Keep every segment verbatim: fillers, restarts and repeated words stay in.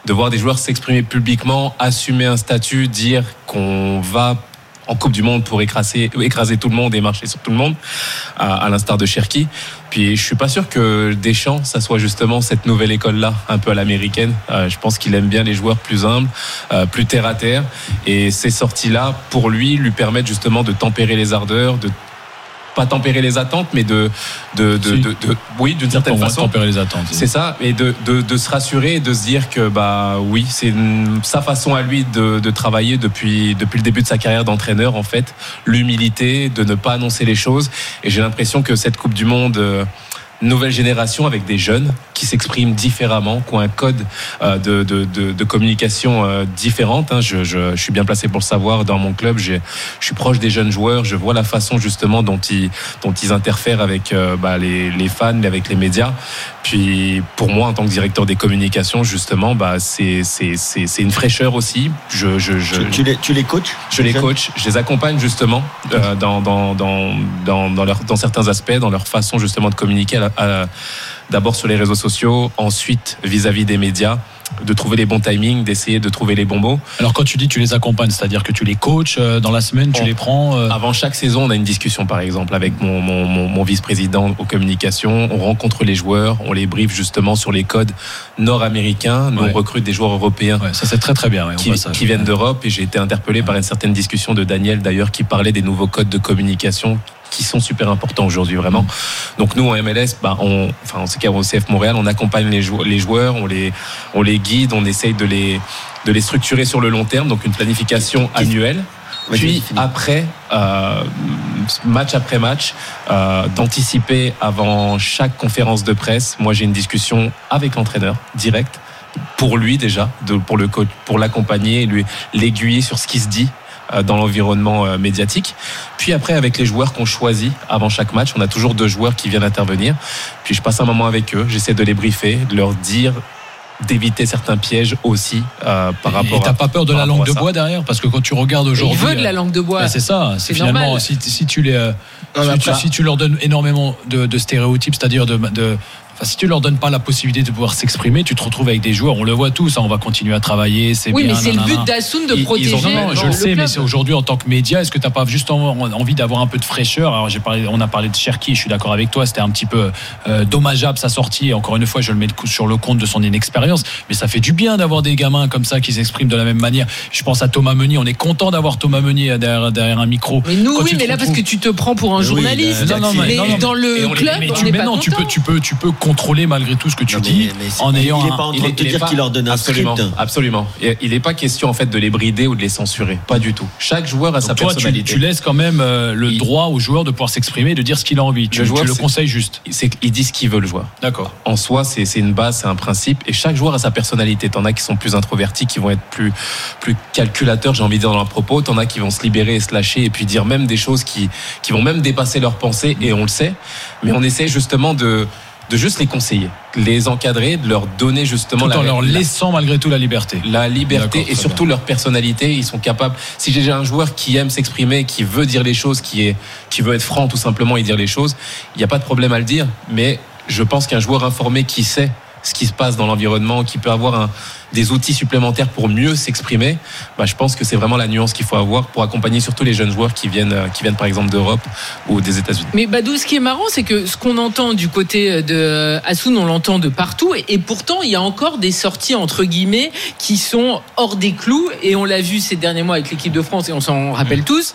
de voir des joueurs s'exprimer publiquement, assumer un statut, dire qu'on va en Coupe du Monde pour écraser, écraser tout le monde et marcher sur tout le monde, à, à l'instar de Cherki. Puis je suis pas sûr que Deschamps, ça soit justement cette nouvelle école-là, un peu à l'américaine. Euh, je pense qu'il aime bien les joueurs plus humbles, euh, plus terre à terre. Et ces sorties-là, pour lui, lui permettent justement de tempérer les ardeurs, de pas tempérer les attentes, mais de, de, de, si. de, de, de oui, d'une certaine pour façon. Tempérer les attentes. C'est ça, et de, de, de se rassurer et de se dire que, bah, oui, c'est une, sa façon à lui de, de travailler depuis, depuis le début de sa carrière d'entraîneur, en fait. L'humilité, de ne pas annoncer les choses. Et j'ai l'impression que cette Coupe du Monde, euh, nouvelle génération avec des jeunes qui s'expriment différemment, qui ont un code euh, de, de, de, de communication euh, différente. Hein. Je, je, je suis bien placé pour le savoir. Dans mon club, j'ai, je suis proche des jeunes joueurs. Je vois la façon justement dont ils, dont ils interfèrent avec euh, bah, les, les fans, avec les médias. Puis pour moi, en tant que directeur des communications, justement, bah, c'est, c'est, c'est, c'est une fraîcheur aussi. Je, je, je, tu, tu, les, tu les coaches ? Je les coach. Je les accompagne justement euh, dans, dans, dans, dans, dans, leur, dans certains aspects, dans leur façon justement de communiquer à la, à, d'abord sur les réseaux sociaux, ensuite vis-à-vis des médias, de trouver les bons timings, d'essayer de trouver les bons mots. Alors quand tu dis tu les accompagnes, c'est-à-dire que tu les coaches dans la semaine, tu on, les prends euh... Avant chaque saison, on a une discussion par exemple avec mon, mon, mon, mon vice-président aux communications. On rencontre les joueurs, on les briefe justement sur les codes nord-américains. Nous ouais. on recrute des joueurs européens. Ouais, ça c'est très très bien. Ouais, qui, ça, qui viennent d'Europe, et j'ai été interpellé ouais. par une certaine discussion de Daniel d'ailleurs qui parlait des nouveaux codes de communication qui sont super importants aujourd'hui vraiment. Donc nous en M L S, bah, on, enfin en tout cas au C F Montréal, on accompagne les, jou- les joueurs, on les, on les guide, on essaye de les, de les structurer sur le long terme, donc une planification annuelle. Puis après, euh, match après match, euh, d'anticiper avant chaque conférence de presse. Moi j'ai une discussion avec l'entraîneur direct pour lui déjà, de, pour le coach, pour l'accompagner, lui l'aiguiller sur ce qui se dit dans l'environnement médiatique. Puis après, avec les joueurs qu'on choisit avant chaque match, on a toujours deux joueurs qui viennent intervenir. Puis je passe un moment avec eux, j'essaie de les briefer, de leur dire, d'éviter certains pièges aussi euh, par rapport à... Et t'as pas peur de la langue de bois derrière ? Parce que quand tu regardes aujourd'hui... Il veut de la langue de bois. Ben c'est ça, c'est, c'est finalement, si, si tu les... Euh, si, tu, si tu leur donnes énormément de, de stéréotypes, c'est-à-dire de... de Enfin, si tu leur donnes pas la possibilité de pouvoir s'exprimer, tu te retrouves avec des joueurs, on le voit tous, hein, on va continuer à travailler, c'est oui, bien. Oui, mais c'est nanana. Le but d'Assoun de ils, protéger. Ils ont, non, je le sais, mais c'est aujourd'hui en tant que média, est-ce que t'as pas juste envie d'avoir un peu de fraîcheur ? Alors j'ai parlé, on a parlé de Cherki, je suis d'accord avec toi, c'était un petit peu euh, dommageable sa sortie. Et encore une fois, je le mets sur le compte de son inexpérience, mais ça fait du bien d'avoir des gamins comme ça qui s'expriment de la même manière. Je pense à Thomas Meunier, on est content d'avoir Thomas Meunier derrière, derrière un micro. Mais nous, Quand oui, mais là parce que tu te prends pour un mais journaliste. Oui, non, non, mais, mais non, non, dans le club, mais on tu, n'est pas non, content. tu peux, tu peux, tu peux contrôler malgré tout ce que tu non, dis mais, mais en ayant il n'est pas en train de te dire pas, qu'il leur donne un absolument, script. Absolument. Il n'est pas question en fait de les brider ou de les censurer, pas du tout. Chaque joueur a donc sa toi, personnalité. Tu, tu laisses quand même euh, le il, droit au joueur de pouvoir s'exprimer et de dire ce qu'il a envie. Tu le, joueur, tu le conseilles juste. C'est qu'il dit ce qu'il veut le joueur. D'accord. En soi, c'est, c'est une base, c'est un principe, et chaque joueur a sa personnalité. T'en as qui sont plus introvertis, qui vont être plus plus calculateurs, j'ai envie de dire dans leurs propos. T'en as qui vont se libérer et se lâcher et puis dire même des choses qui qui vont même dépasser leurs pensées, et on le sait. Mais on essaie justement de de juste les conseiller, les encadrer, de leur donner justement tout en la, leur la, laissant malgré tout la liberté. La liberté et surtout bien. Leur personnalité, ils sont capables. Si j'ai un joueur qui aime s'exprimer, qui veut dire les choses, qui est, qui veut être franc tout simplement et dire les choses, il n'y a pas de problème à le dire. Mais je pense qu'un joueur informé qui sait ce qui se passe dans l'environnement, qui peut avoir un, des outils supplémentaires pour mieux s'exprimer, bah, je pense que c'est vraiment la nuance qu'il faut avoir pour accompagner surtout les jeunes joueurs qui viennent, qui viennent par exemple d'Europe ou des États-Unis. Mais Badou, ce qui est marrant, c'est que ce qu'on entend du côté de Assoun, on l'entend de partout, et, et pourtant il y a encore des sorties entre guillemets qui sont hors des clous, et on l'a vu ces derniers mois avec l'équipe de France et on s'en rappelle mmh. tous.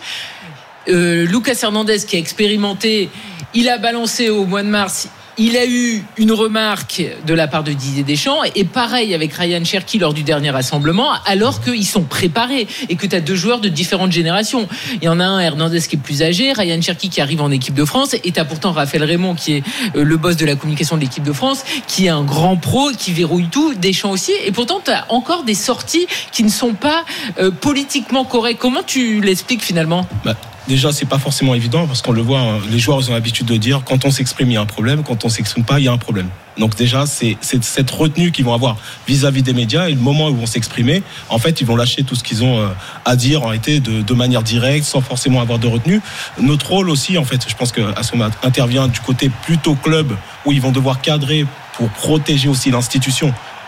Euh, Lucas Hernandez qui a expérimenté, il a balancé au mois de mars. Il a eu une remarque de la part de Didier Deschamps, et pareil avec Ryan Cherki lors du dernier rassemblement, alors qu'ils sont préparés et que tu as deux joueurs de différentes générations. Il y en a un, Hernandez, qui est plus âgé, Ryan Cherki qui arrive en équipe de France, et tu as pourtant Raphaël Raymond qui est le boss de la communication de l'équipe de France, qui est un grand pro, qui verrouille tout, Deschamps aussi, et pourtant tu as encore des sorties qui ne sont pas euh, politiquement correctes. Comment tu l'expliques finalement ? bah. Déjà, c'est pas forcément évident parce qu'on le voit, hein, les joueurs ils ont l'habitude de dire quand on s'exprime, il y a un problème, quand on s'exprime pas, il y a un problème. Donc déjà, c'est, c'est cette retenue qu'ils vont avoir vis-à-vis des médias, et le moment où ils vont s'exprimer, en fait, ils vont lâcher tout ce qu'ils ont euh, à dire en été de, de manière directe, sans forcément avoir de retenue. Notre rôle aussi, en fait, je pense que Assoun intervient du côté plutôt club, où ils vont devoir cadrer pour protéger aussi l'institution.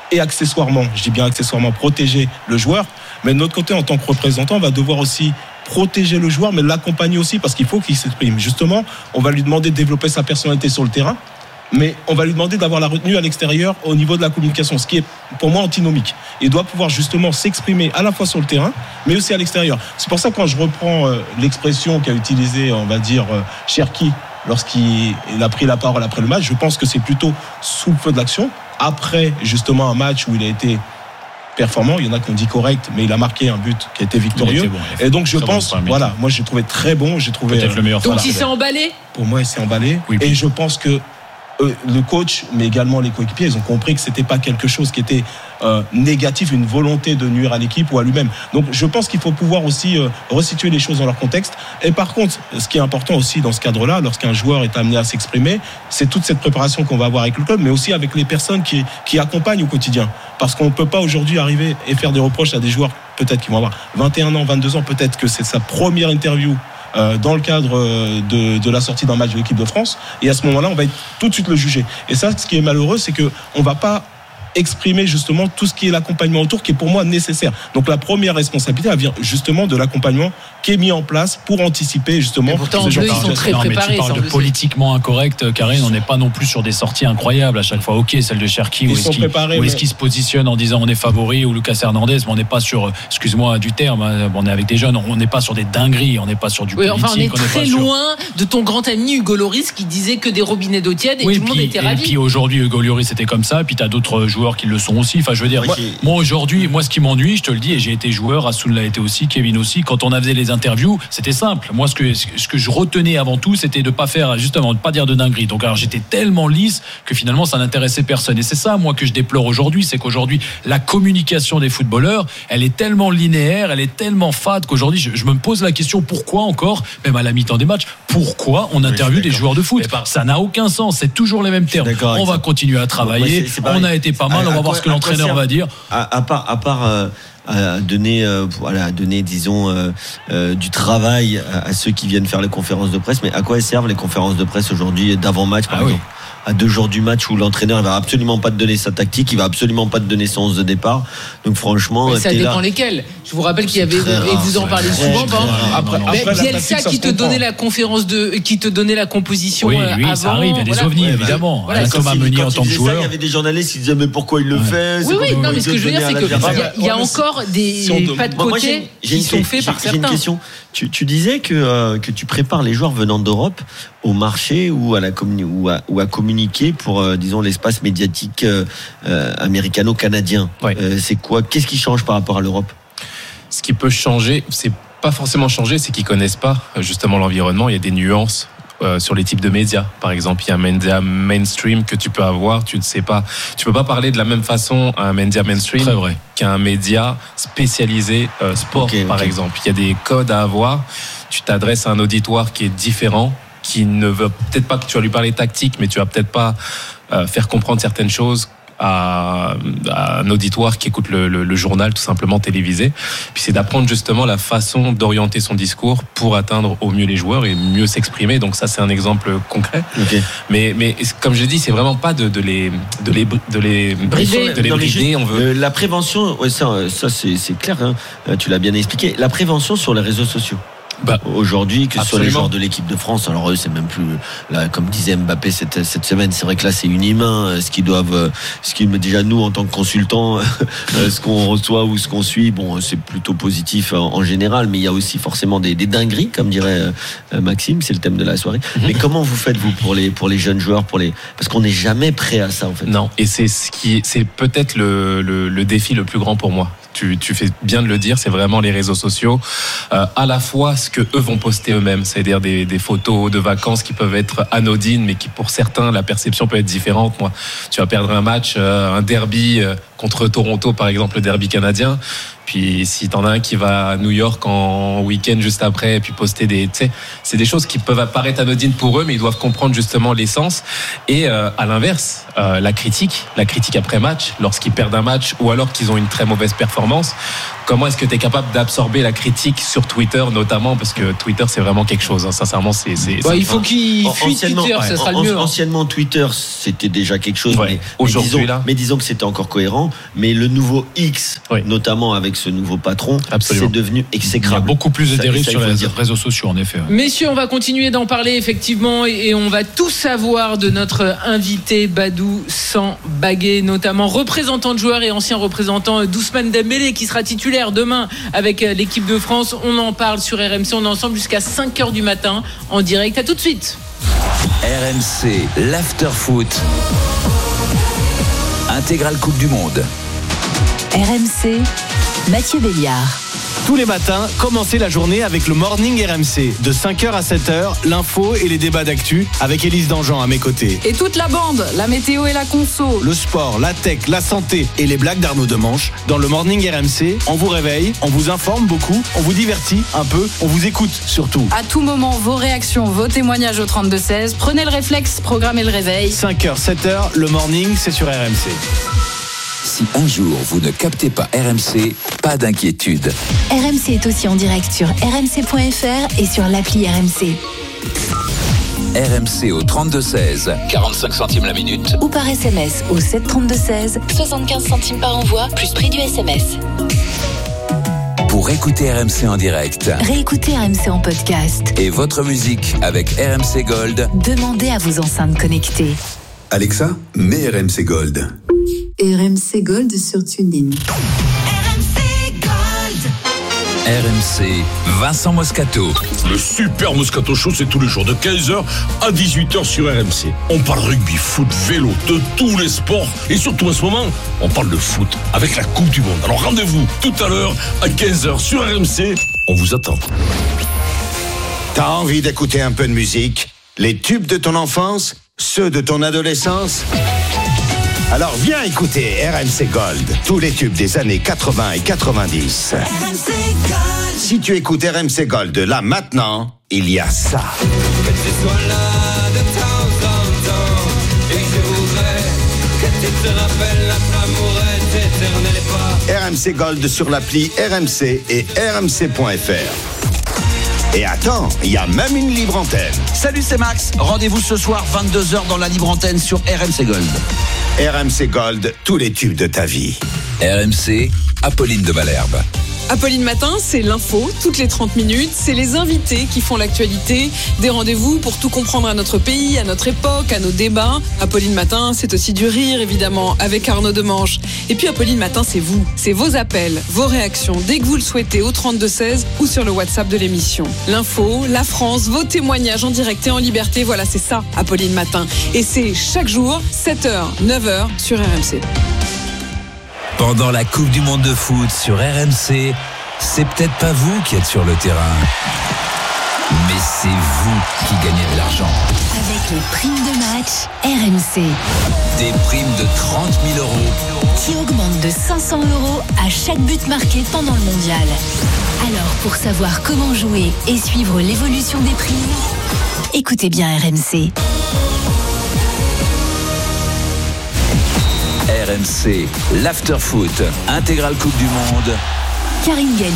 et accessoirement, je dis bien accessoirement, protéger le joueur. Mais de notre côté, en tant que représentant, on va devoir aussi protéger le joueur, mais l'accompagner aussi parce qu'il faut qu'il s'exprime. Justement, on va lui demander de développer sa personnalité sur le terrain, mais on va lui demander d'avoir la retenue à l'extérieur au niveau de la communication, ce qui est pour moi antinomique. Il doit pouvoir justement s'exprimer à la fois sur le terrain, mais aussi à l'extérieur. C'est pour ça que quand je reprends euh, l'expression qu'a utilisée, on va dire, euh, Cherki, lorsqu'il a pris la parole après le match, je pense que c'est plutôt sous le feu de l'action, après justement un match où il a été performant, il y en a qui ont dit correct, mais il a marqué un but qui a été victorieux. Bon, et donc je pense, bon, voilà, moi j'ai trouvé très bon, j'ai trouvé peut-être le meilleur. Donc voilà. il s'est emballé. Pour moi, il s'est emballé. Oui, et je pense que euh, le coach, mais également les coéquipiers, ils ont compris que c'était pas quelque chose qui était euh, négatif, une volonté de nuire à l'équipe ou à lui-même. Donc je pense qu'il faut pouvoir aussi euh, resituer les choses dans leur contexte. Et par contre, ce qui est important aussi dans ce cadre-là, lorsqu'un joueur est amené à s'exprimer, c'est toute cette préparation qu'on va avoir avec le club, mais aussi avec les personnes qui, qui accompagnent au quotidien. Parce qu'on ne peut pas aujourd'hui arriver et faire des reproches à des joueurs peut-être qui vont avoir vingt et un ans, vingt-deux ans, peut-être que c'est sa première interview euh, dans le cadre de, de la sortie d'un match de l'équipe de France. Et à ce moment-là, on va être tout de suite le juger. Et ça, ce qui est malheureux, c'est qu'on ne va pas exprimer justement tout ce qui est l'accompagnement autour, qui est pour moi nécessaire. Donc la première responsabilité, elle vient justement de l'accompagnement qui est mis en place pour anticiper justement. Mais pourtant, eux, ils sont très non, préparés. Mais tu parles de politiquement incorrect, Karine. On n'est pas non plus sur des sorties incroyables à chaque fois. Ok, celle de Cherki, où est-ce qu'il mais... qu se positionne en disant on est favori, ou Lucas Hernandez, mais on n'est pas sur, excuse-moi du terme, on est avec des jeunes, on n'est pas sur des dingueries, on n'est pas sur du oui, politique. Enfin, on est on très sur... loin de ton grand ami Hugo Lloris qui disait que des robinets d'eau tiède et oui, tout le monde puis, était ravi. Et puis aujourd'hui, Hugo Lloris c'était comme ça, puis tu as d'autres joueurs qui le sont aussi. Enfin, je veux dire, moi, moi aujourd'hui, moi ce qui m'ennuie, je te le dis, et j'ai été joueur, Assoun l'a été aussi, Kevin aussi, quand on a fait les interviews, c'était simple. Moi, ce que, ce que je retenais avant tout, c'était de pas faire, justement, de pas dire de dinguerie. Donc, alors, j'étais tellement lisse que finalement, ça n'intéressait personne. Et c'est ça, moi, que je déplore aujourd'hui, c'est qu'aujourd'hui, la communication des footballeurs, elle est tellement linéaire, elle est tellement fade qu'aujourd'hui, je, je me pose la question, pourquoi encore, même à la mi-temps des matchs, pourquoi on interviewe des joueurs de foot? Ça n'a aucun sens. C'est toujours les mêmes termes. On va continuer à travailler. Bon, c'est, c'est on a été pas mal. À, on va voir quoi, ce que l'entraîneur va dire. À, à part, à part, euh, à donner, euh, voilà, à donner, disons, euh, euh, du travail à, à ceux qui viennent faire les conférences de presse. Mais à quoi elles servent les conférences de presse aujourd'hui d'avant-match, par ah exemple? Oui. À deux jours du match où l'entraîneur ne va absolument pas te donner sa tactique, il va absolument pas te donner son onze de départ. Donc franchement, mais ça dépend là. lesquels. Je vous rappelle qu'il y avait rare, et vous en parlez souvent. Après, après, après Bielsa qui te donnait la conférence de, qui te donnait la composition. Oui, oui, avant, ça arrive. Il y a des voilà. ovnis ouais, évidemment. Voilà, comme quand Meunier en tant que joueur. Il y avait des journalistes qui disaient mais pourquoi il le fait? Oui, oui. Non, mais ce que je veux dire, c'est qu'il y a encore des pas de côté qui sont faits par certains. J'ai une question. Tu, tu disais que, euh, que tu prépares les joueurs venant d'Europe au marché ou à, la communi- ou à, ou à communiquer pour, euh, disons, l'espace médiatique euh, euh, américano-canadien. Ouais. Euh, c'est quoi? Qu'est-ce qui change par rapport à l'Europe? Ce qui peut changer, c'est pas forcément changer, c'est qu'ils connaissent pas justement l'environnement. Il y a des nuances. Euh, sur les types de médias, par exemple, il y a un média mainstream que tu peux avoir, tu ne sais pas, tu peux pas parler de la même façon à un média mainstream qu'à un média spécialisé euh, sport, okay, par okay. exemple. Il y a des codes à avoir. Tu t'adresses à un auditoire qui est différent, qui ne veut peut-être pas que tu vas lui parler tactique, mais tu vas peut-être pas euh, faire comprendre certaines choses à, à un auditoire qui écoute le, le, le journal tout simplement télévisé. Puis c'est d'apprendre justement la façon d'orienter son discours pour atteindre au mieux les joueurs et mieux s'exprimer. Donc ça c'est un exemple concret. Okay. Mais mais comme je l'ai dit, c'est vraiment pas de, de les de les de les brider, de les brider. On veut la prévention. Ouais, ça ça c'est c'est clair. Hein. Tu l'as bien expliqué. La prévention sur les réseaux sociaux. Bah, aujourd'hui, que ce soit les joueurs de l'équipe de France, alors eux, c'est même plus là, comme disait Mbappé cette, cette semaine, c'est vrai que là, c'est inhumain. Ce qu'ils doivent, ce qui déjà nous, en tant que consultants, ce qu'on reçoit ou ce qu'on suit, bon, c'est plutôt positif en, en général, mais il y a aussi forcément des, des dingueries, comme dirait euh, Maxime, c'est le thème de la soirée. Mm-hmm. Mais comment vous faites vous pour les pour les jeunes joueurs, pour les parce qu'on n'est jamais prêt à ça en fait. Non, et c'est ce qui, c'est peut-être le, le, le défi le plus grand pour moi. Tu, tu fais bien de le dire, c'est vraiment les réseaux sociaux, euh, à la fois ce que eux vont poster eux-mêmes, c'est-à-dire des, des photos de vacances qui peuvent être anodines, mais qui pour certains la perception peut être différente. Moi, tu vas perdre un match, euh, un derby euh, contre Toronto par exemple, le derby canadien. Puis si t'en as un qui va à New York en week-end juste après et puis poster des, tu sais, c'est des choses qui peuvent apparaître anodines pour eux, mais ils doivent comprendre justement l'essence. Et euh, à l'inverse, euh, la critique, la critique après match, lorsqu'ils perdent un match ou alors qu'ils ont une très mauvaise performance. Comment est-ce que tu es capable d'absorber la critique sur Twitter notamment, parce que Twitter c'est vraiment quelque chose, hein. Sincèrement c'est, c'est, bah, c'est il faut qu'il fuit Twitter, ouais. Ça sera le mieux. Anciennement Twitter c'était déjà quelque chose, ouais. mais, aujourd'hui mais disons, là mais disons que c'était encore cohérent. évident, mais le nouveau X, oui. notamment avec ce nouveau patron, Absolument. c'est devenu exécrable. Il y a beaucoup plus de dérives sur les dire. réseaux sociaux, en effet. Messieurs, on va continuer d'en parler effectivement et on va tout savoir de notre invité Badou Sambagé, notamment représentant de joueurs et ancien représentant d'Ousmane Dembélé qui sera titulaire demain avec l'équipe de France. On en parle sur R M C, on est ensemble jusqu'à cinq heures du matin en direct. À tout de suite. R M C, l'after-foot. Intégrale Coupe du Monde. R M C, Mathieu Béliard. Tous les matins, commencez la journée avec le Morning R M C. De cinq heures à sept heures, l'info et les débats d'actu avec Élise Dangean à mes côtés. Et toute la bande, la météo et la conso. Le sport, la tech, la santé et les blagues d'Arnaud Demanche. Dans le Morning R M C, on vous réveille, on vous informe beaucoup, on vous divertit un peu, on vous écoute surtout. À tout moment, vos réactions, vos témoignages au trente-deux seize. Prenez le réflexe, programmez le réveil. cinq heures, sept heures, le Morning, c'est sur R M C. Si un jour vous ne captez pas R M C, pas d'inquiétude. R M C est aussi en direct sur r m c point f r et sur l'appli R M C. R M C au trente-deux seize, quarante-cinq centimes la minute. Ou par S M S au sept trente-deux seize, soixante-quinze centimes par envoi, plus prix du S M S. Pour écouter R M C en direct. Réécoutez R M C en podcast. Et votre musique avec R M C Gold. Demandez à vos enceintes connectées. Alexa, mets R M C Gold. R M C Gold sur TuneIn. R M C Gold. R M C, Vincent Moscato. Le Super Moscato Show, c'est tous les jours de quinze heures à dix-huit heures sur R M C. On parle rugby, foot, vélo, de tous les sports. Et surtout, en ce moment, on parle de foot avec la Coupe du Monde. Alors rendez-vous tout à l'heure à quinze heures sur R M C. On vous attend. T'as envie d'écouter un peu de musique? Les tubes de ton enfance? Ceux de ton adolescence? Alors viens écouter R M C Gold, tous les tubes des années quatre-vingts et quatre-vingt-dix. R M C Gold. Si tu écoutes R M C Gold là maintenant, il y a ça. Que tu sois là de temps en temps, et je voudrais que tu te rappelles notre amour est éternel et pas. R M C Gold sur l'appli R M C et r m c point f r. Et attends, il y a même une libre antenne. Salut, c'est Max. Rendez-vous ce soir vingt-deux heures dans la libre antenne sur R M C Gold. R M C Gold, tous les tubes de ta vie. R M C, Apolline de Malherbe. Apolline Matin, c'est l'info, toutes les trente minutes. C'est les invités qui font l'actualité. Des rendez-vous pour tout comprendre à notre pays, à notre époque, à nos débats. Apolline Matin, c'est aussi du rire, évidemment, avec Arnaud Demanche. Et puis Apolline Matin, c'est vous. C'est vos appels, vos réactions, dès que vous le souhaitez, au trente-deux seize ou sur le WhatsApp de l'émission. L'info, la France, vos témoignages en direct et en liberté. Voilà, c'est ça, Apolline Matin. Et c'est chaque jour, sept heures, neuf heures, sur R M C. Pendant la Coupe du Monde de foot sur R M C, c'est peut-être pas vous qui êtes sur le terrain, mais c'est vous qui gagnez de l'argent. Avec les primes de match R M C. Des primes de trente mille euros qui augmentent de cinq cents euros à chaque but marqué pendant le mondial. Alors, pour savoir comment jouer et suivre l'évolution des primes, écoutez bien R M C. R M C, l'after-foot, intégrale Coupe du Monde. Karine Galli.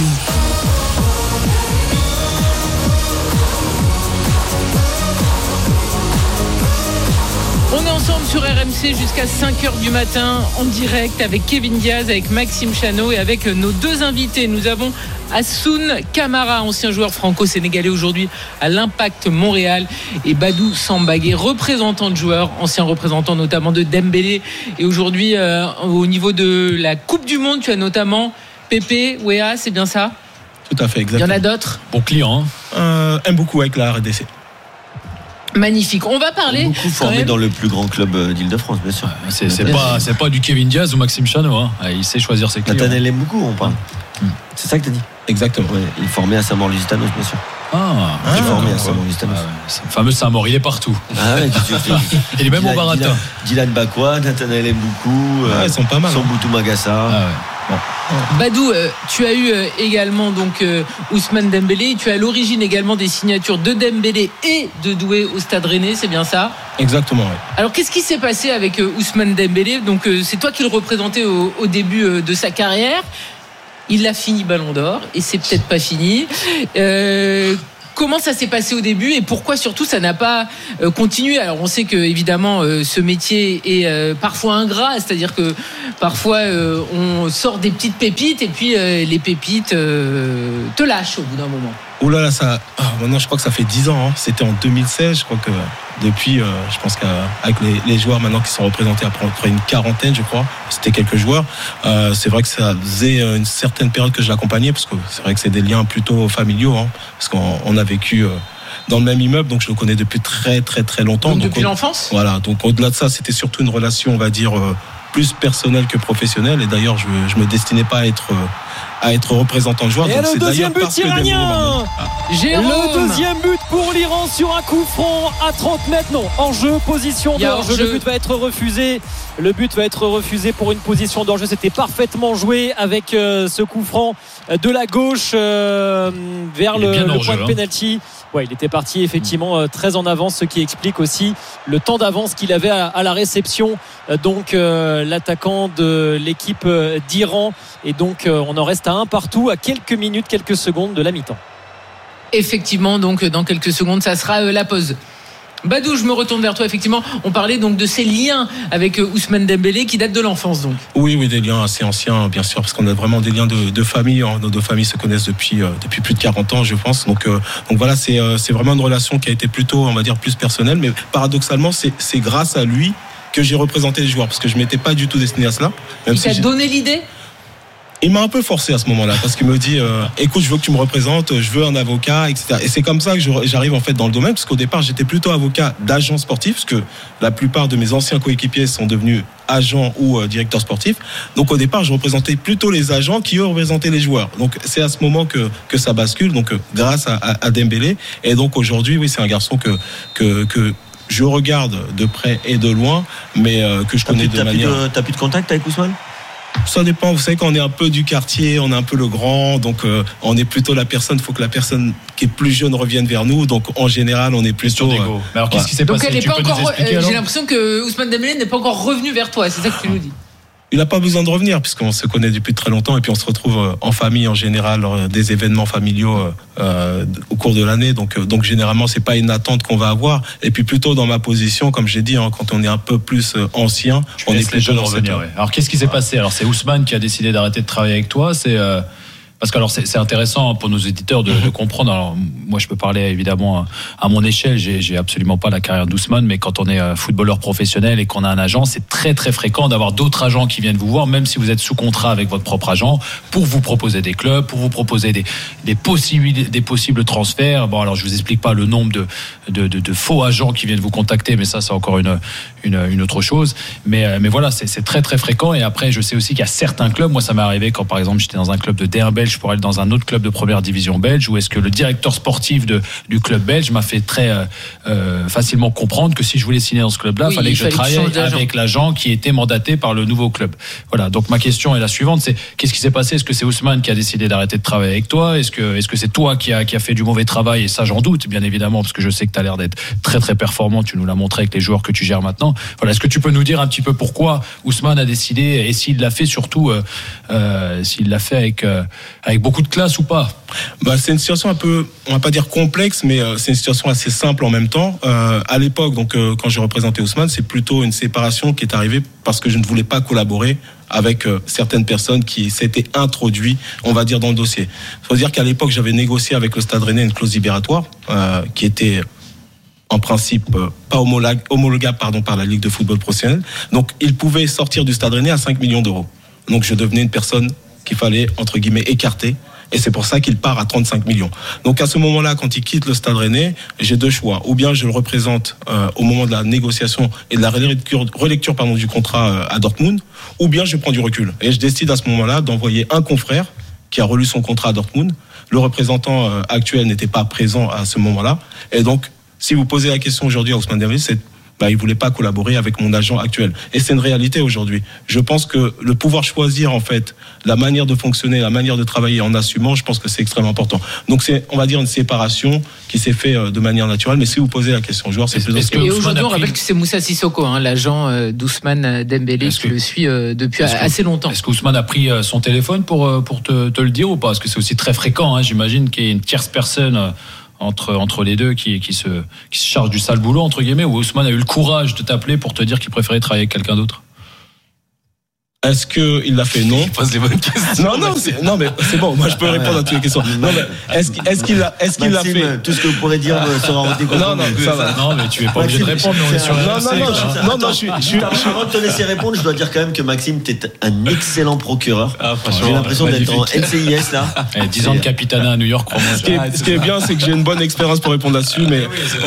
On est ensemble sur R M C jusqu'à cinq heures du matin en direct avec Kevin Diaz, avec Maxime Chano et avec nos deux invités. Nous avons Hassoun Kamara, ancien joueur franco-sénégalais aujourd'hui à l'Impact Montréal, et Badou Sambagé, représentant de joueurs, ancien représentant notamment de Dembélé. Et aujourd'hui, euh, au niveau de la Coupe du Monde, tu as notamment Pépé, Wea, c'est bien ça? Tout à fait, exactement. Il y en a d'autres? Bon client. Hein. Euh, aime beaucoup avec la R D C. Magnifique. On va parler. Beaucoup formé dans le plus grand club d'Île-de-France, bien sûr. C'est, c'est pas, c'est pas du Kevin Diaz ou Maxime Chano. Hein. Il sait choisir ses clients. Nathanaël aime beaucoup, on parle. Mmh. C'est ça que t'as dit? Exactement. Ouais, il est formé à Saint-Maur-Lusitanos, bien sûr. Ah, il est formé ouais, à Saint-Maur-Lusitanos. Ah ouais. Le fameux Saint-Maur, il est partout. Ah ouais, tu, tu, tu, il est même Dylan, au Baratin. Dylan, Dylan Bakwa, Nathanaël aime beaucoup. Ah, euh, ils sont pas mal. Samboutou Magassa. Ah ouais. Bon. Badou, euh, tu as eu euh, également donc euh, Ousmane Dembélé. Tu es à l'origine également des signatures de Dembélé et de Doué au Stade Rennais, c'est bien ça? Exactement, oui. Alors qu'est-ce qui s'est passé avec euh, Ousmane Dembélé? Donc euh, c'est toi qui le représentais au, au début euh, de sa carrière. Il a fini Ballon d'Or et c'est peut-être pas fini. Euh, comment ça s'est passé au début et pourquoi surtout ça n'a pas euh, continué. Alors on sait que évidemment euh, ce métier est euh, parfois ingrat, c'est-à-dire que parfois euh, on sort des petites pépites et puis euh, les pépites euh, te lâchent au bout d'un moment. Oh là là, ça, ah, maintenant je crois que ça fait dix ans, hein. C'était en deux mille seize, je crois que depuis, euh, je pense qu'avec les, les joueurs maintenant qui sont représentés après, après une quarantaine, je crois, c'était quelques joueurs, euh, c'est vrai que ça faisait une certaine période que je l'accompagnais, parce que c'est vrai que c'est des liens plutôt familiaux, hein, parce qu'on on a vécu... Euh, dans le même immeuble, donc je le connais depuis très très très longtemps. Donc, donc depuis au, l'enfance. Voilà, donc au-delà de ça, c'était surtout une relation, on va dire, euh, plus personnelle que professionnelle. Et d'ailleurs, je, je me destinais pas à être euh, à être représentant de joueur. Et donc le c'est deuxième but iranien. Le deuxième but pour l'Iran sur un coup franc à trente mètres. Non, en jeu, position d'enjeu. Le but va être refusé. Le but va être refusé pour une position d'enjeu. C'était parfaitement joué avec euh, ce coup franc de la gauche euh, vers le, le point de pénalty. Ouais, il était parti effectivement euh, très en avance, ce qui explique aussi le temps d'avance qu'il avait à, à la réception. Euh, donc euh, l'attaquant de l'équipe euh, d'Iran. Et donc euh, on en reste à un partout, à quelques minutes, quelques secondes de la mi-temps. Effectivement, donc dans quelques secondes, ça sera euh, la pause. Badou, je me retourne vers toi. Effectivement, on parlait donc de ces liens avec Ousmane Dembélé qui datent de l'enfance, donc. Oui, oui, des liens assez anciens, bien sûr, parce qu'on a vraiment des liens de, de famille. Nos deux familles se connaissent depuis euh, depuis plus de quarante ans, je pense. Donc, euh, donc voilà, c'est euh, c'est vraiment une relation qui a été plutôt, on va dire, plus personnelle. Mais paradoxalement, c'est c'est grâce à lui que j'ai représenté les joueurs, parce que je m'étais pas du tout destiné à cela. Même Il si t'a j'ai... donné l'idée. Il m'a un peu forcé à ce moment-là, parce qu'il me dit euh, écoute, je veux que tu me représentes, je veux un avocat, et cetera. Et c'est comme ça que je, j'arrive en fait dans le domaine, parce qu'au départ j'étais plutôt avocat d'agent sportif, parce que la plupart de mes anciens coéquipiers sont devenus agents ou euh, directeurs sportifs. Donc au départ je représentais plutôt les agents qui eux représentaient les joueurs. Donc c'est à ce moment que que ça bascule, donc euh, grâce à, à, à Dembélé. Et donc aujourd'hui, oui, c'est un garçon que que que je regarde de près et de loin, mais euh, que je t'as connais plus, de manière. Plus de, t'as plus de contact avec Ousmane ? Ça dépend, vous savez, quand on est un peu du quartier, on est un peu le grand, donc euh, on est plutôt la personne, il faut que la personne qui est plus jeune revienne vers nous, donc en général on est plutôt... Euh, Mais alors qu'est-ce qui s'est donc passé? elle est tu pas peux encore, nous expliquer, euh, j'ai l'impression que Ousmane Dembélé n'est pas encore revenu vers toi, c'est ça que tu nous dis? Il n'a pas besoin de revenir, puisqu'on se connaît depuis très longtemps, et puis on se retrouve en famille en général, lors des événements familiaux euh, au cours de l'année, donc, donc généralement c'est pas une attente qu'on va avoir, et puis plutôt dans ma position, comme j'ai dit, hein, quand on est un peu plus ancien, tu on est plus jeune revenir. Ouais. Alors qu'est-ce qui s'est passé? Alors c'est Ousmane qui a décidé d'arrêter de travailler avec toi, c'est... Euh... Parce que alors c'est, c'est intéressant pour nos éditeurs de, de comprendre. Alors moi je peux parler évidemment à, à mon échelle. J'ai, j'ai absolument pas la carrière d'Ousmane, mais quand on est footballeur professionnel et qu'on a un agent, c'est très très fréquent d'avoir d'autres agents qui viennent vous voir, même si vous êtes sous contrat avec votre propre agent, pour vous proposer des clubs, pour vous proposer des des possibles des possibles transferts. Bon alors je vous explique pas le nombre de de, de, de faux agents qui viennent vous contacter, mais ça c'est encore une une, une autre chose. Mais mais voilà, c'est, c'est très très fréquent. Et après je sais aussi qu'il y a certains clubs. Moi ça m'est arrivé quand par exemple j'étais dans un club de D un belge pour aller dans un autre club de première division belge, où est-ce que le directeur sportif de, du club belge m'a fait très euh, euh, facilement comprendre que si je voulais signer dans ce club-là, il oui, fallait que je travaille avec l'agent qui était mandaté par le nouveau club. Voilà. Donc ma question est la suivante, c'est qu'est-ce qui s'est passé? Est-ce que c'est Ousmane qui a décidé d'arrêter de travailler avec toi? Est-ce que est-ce que c'est toi qui a qui a fait du mauvais travail? Et ça j'en doute bien évidemment, parce que je sais que tu as l'air d'être très très performant. Tu nous l'as montré avec les joueurs que tu gères maintenant. Voilà. Est-ce que tu peux nous dire un petit peu pourquoi Ousmane a décidé, et s'il l'a fait surtout, euh, euh, s'il l'a fait avec euh, avec beaucoup de classe ou pas? Bah, c'est une situation un peu, on va pas dire complexe, mais euh, c'est une situation assez simple en même temps. Euh, à l'époque, donc euh, quand j'ai représenté Ousmane, c'est plutôt une séparation qui est arrivée parce que je ne voulais pas collaborer avec euh, certaines personnes qui s'étaient introduites, on va dire, dans le dossier. Il faut dire qu'à l'époque, j'avais négocié avec le Stade Rennais une clause libératoire euh, qui était en principe euh, pas homologue, homologable pardon, par la Ligue de football professionnel. Donc, il pouvait sortir du Stade Rennais à cinq millions d'euros. Donc, je devenais une personne qu'il fallait, entre guillemets, écarter. Et c'est pour ça qu'il part à trente-cinq millions. Donc à ce moment-là, quand il quitte le Stade Rennais, j'ai deux choix. Ou bien je le représente euh, au moment de la négociation et de la relecture, relecture pardon, du contrat euh, à Dortmund, ou bien je prends du recul. Et je décide à ce moment-là d'envoyer un confrère qui a relu son contrat à Dortmund. Le représentant euh, actuel n'était pas présent à ce moment-là. Et donc, si vous posez la question aujourd'hui à Ousmane Dembélé, c'est bah, il voulait pas collaborer avec mon agent actuel. Et c'est une réalité aujourd'hui. Je pense que le pouvoir choisir, en fait, la manière de fonctionner, la manière de travailler en assumant, je pense que c'est extrêmement important. Donc c'est, on va dire, une séparation qui s'est fait de manière naturelle. Mais si vous posez la question au joueur, c'est plus est-ce que Et aujourd'hui, on rappelle que c'est Moussa Sissoko, hein, l'agent d'Ousmane Dembélé, qui que... le suit depuis est-ce assez que... longtemps. Est-ce qu'Ousmane a pris son téléphone pour, pour te, te le dire ou pas? Parce que c'est aussi très fréquent, hein, j'imagine, qu'il y ait une tierce personne entre entre les deux qui qui se qui se charge du sale boulot entre guillemets, ou Ousmane a eu le courage de t'appeler pour te dire qu'il préférait travailler avec quelqu'un d'autre? Est-ce que il l'a fait? Non. Il pose les bonnes questions. Non, non, c'est, non, mais c'est bon. Moi, je peux répondre à toutes les questions. Non, mais est-ce, est-ce qu'il a, est-ce qu'il l'a fait? Tout ce que vous pourrez dire sera en découvert. Non, non, ça va. Non, mais tu es pas obligé de répondre. Mais on est sur non, non, non, non, non, non, je suis, je suis, avant de te laisser répondre, je dois dire quand même que Maxime, t'es un excellent procureur. Ah, j'ai l'impression d'être en N C I S, là. Eh, dix ans de capitanat à New York, crois-moi. Ce qui est, ce qui est bien, c'est que j'ai une bonne expérience pour répondre là-dessus, mais.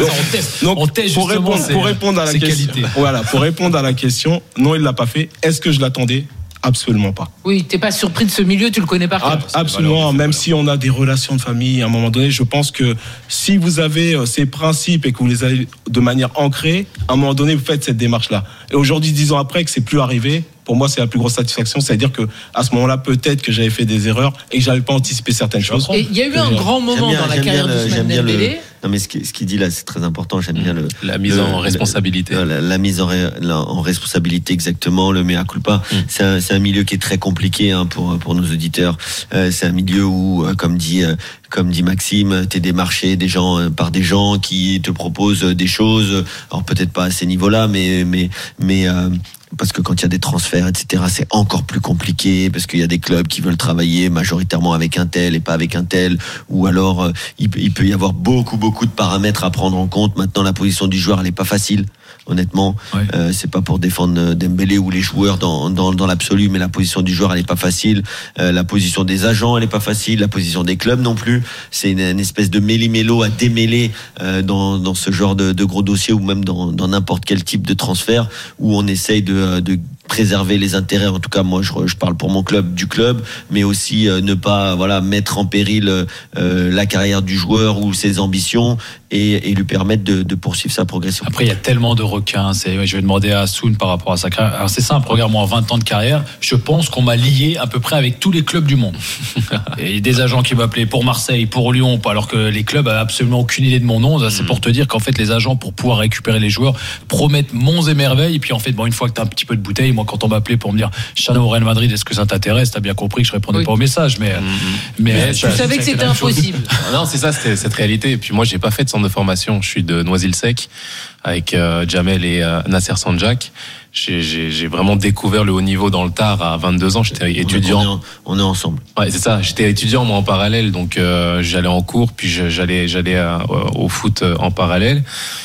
Donc, on teste pour répondre, pour répondre à la question. Voilà, pour répondre à la question, non, il l'a pas fait. Est-ce que je l'attendais? Absolument pas. Oui, t'es pas surpris de ce milieu, tu le connais par cœur. Absolument, même si on a des relations de famille, à un moment donné, je pense que si vous avez ces principes et que vous les avez de manière ancrée, à un moment donné, vous faites cette démarche-là. Et aujourd'hui, dix ans après, que c'est plus arrivé, pour moi, c'est la plus grosse satisfaction, c'est-à-dire que à ce moment-là, peut-être que j'avais fait des erreurs et que j'avais pas anticipé certaines choses. Et il y a eu un grand moment bien, dans la carrière de Ousmane Dembélé. Non, mais ce qu'il, ce qu'il dit là, c'est très important. J'aime bien le la mise le, en responsabilité. La, la, la mise en, ré, la, en responsabilité, exactement. Le mea culpa. Mm. C'est un, c'est un milieu qui est très compliqué hein, pour pour nos auditeurs. Euh, c'est un milieu où, comme dit euh, comme dit Maxime, t'es démarché des gens euh, par des gens qui te proposent des choses. Alors peut-être pas à ces niveaux-là, mais mais mais euh, parce que quand il y a des transferts, et cetera, c'est encore plus compliqué, parce qu'il y a des clubs qui veulent travailler majoritairement avec un tel et pas avec un tel, ou alors euh, il, il peut y avoir beaucoup, beaucoup de paramètres à prendre en compte. Maintenant, la position du joueur, elle est pas facile. Honnêtement, ouais. euh, c'est pas pour défendre Dembélé ou les joueurs dans, dans, dans l'absolu, mais la position du joueur, elle est pas facile. Euh, la position des agents, elle est pas facile. La position des clubs non plus. C'est une, une espèce de méli-mélo à démêler euh, dans, dans ce genre de, de gros dossier, ou même dans, dans n'importe quel type de transfert où on essaye de, de préserver les intérêts. En tout cas, moi, je, je parle pour mon club, du club, mais aussi euh, ne pas, voilà, mettre en péril euh, la carrière du joueur ou ses ambitions, et, et lui permettre de, de poursuivre sa progression. Après, il y a tellement de requins. C'est, je vais demander à Assoun par rapport à sa carrière. Alors, c'est simple, regarde, moi, en vingt ans de carrière, je pense qu'on m'a lié à peu près avec tous les clubs du monde. Et des agents qui m'appelaient pour Marseille, pour Lyon, alors que les clubs n'avaient absolument aucune idée de mon nom. C'est pour te dire qu'en fait, les agents, pour pouvoir récupérer les joueurs, promettent monts et merveilles. Et puis, en fait, bon, une fois que tu as un petit peu de bouteille, moi, quand on m'appelait pour me dire Chano au Real Madrid, est-ce que ça t'intéresse? T'as bien compris que je répondais oui. pas au message, mais, mmh. mais, mais tu savais que c'était impossible. Non, c'est ça, c'était cette réalité. Et puis moi, j'ai pas fait de centre de formation. Je suis de Noisy-le-Sec avec euh, Jamel et euh, Nasser Sanjak. J'ai, j'ai, j'ai vraiment découvert le haut niveau dans le tard à vingt-deux ans. J'étais étudiant. On est, en, on est ensemble. Ouais, c'est ça. J'étais étudiant moi en parallèle, donc euh, j'allais en cours, puis je, j'allais, j'allais euh, au foot en parallèle.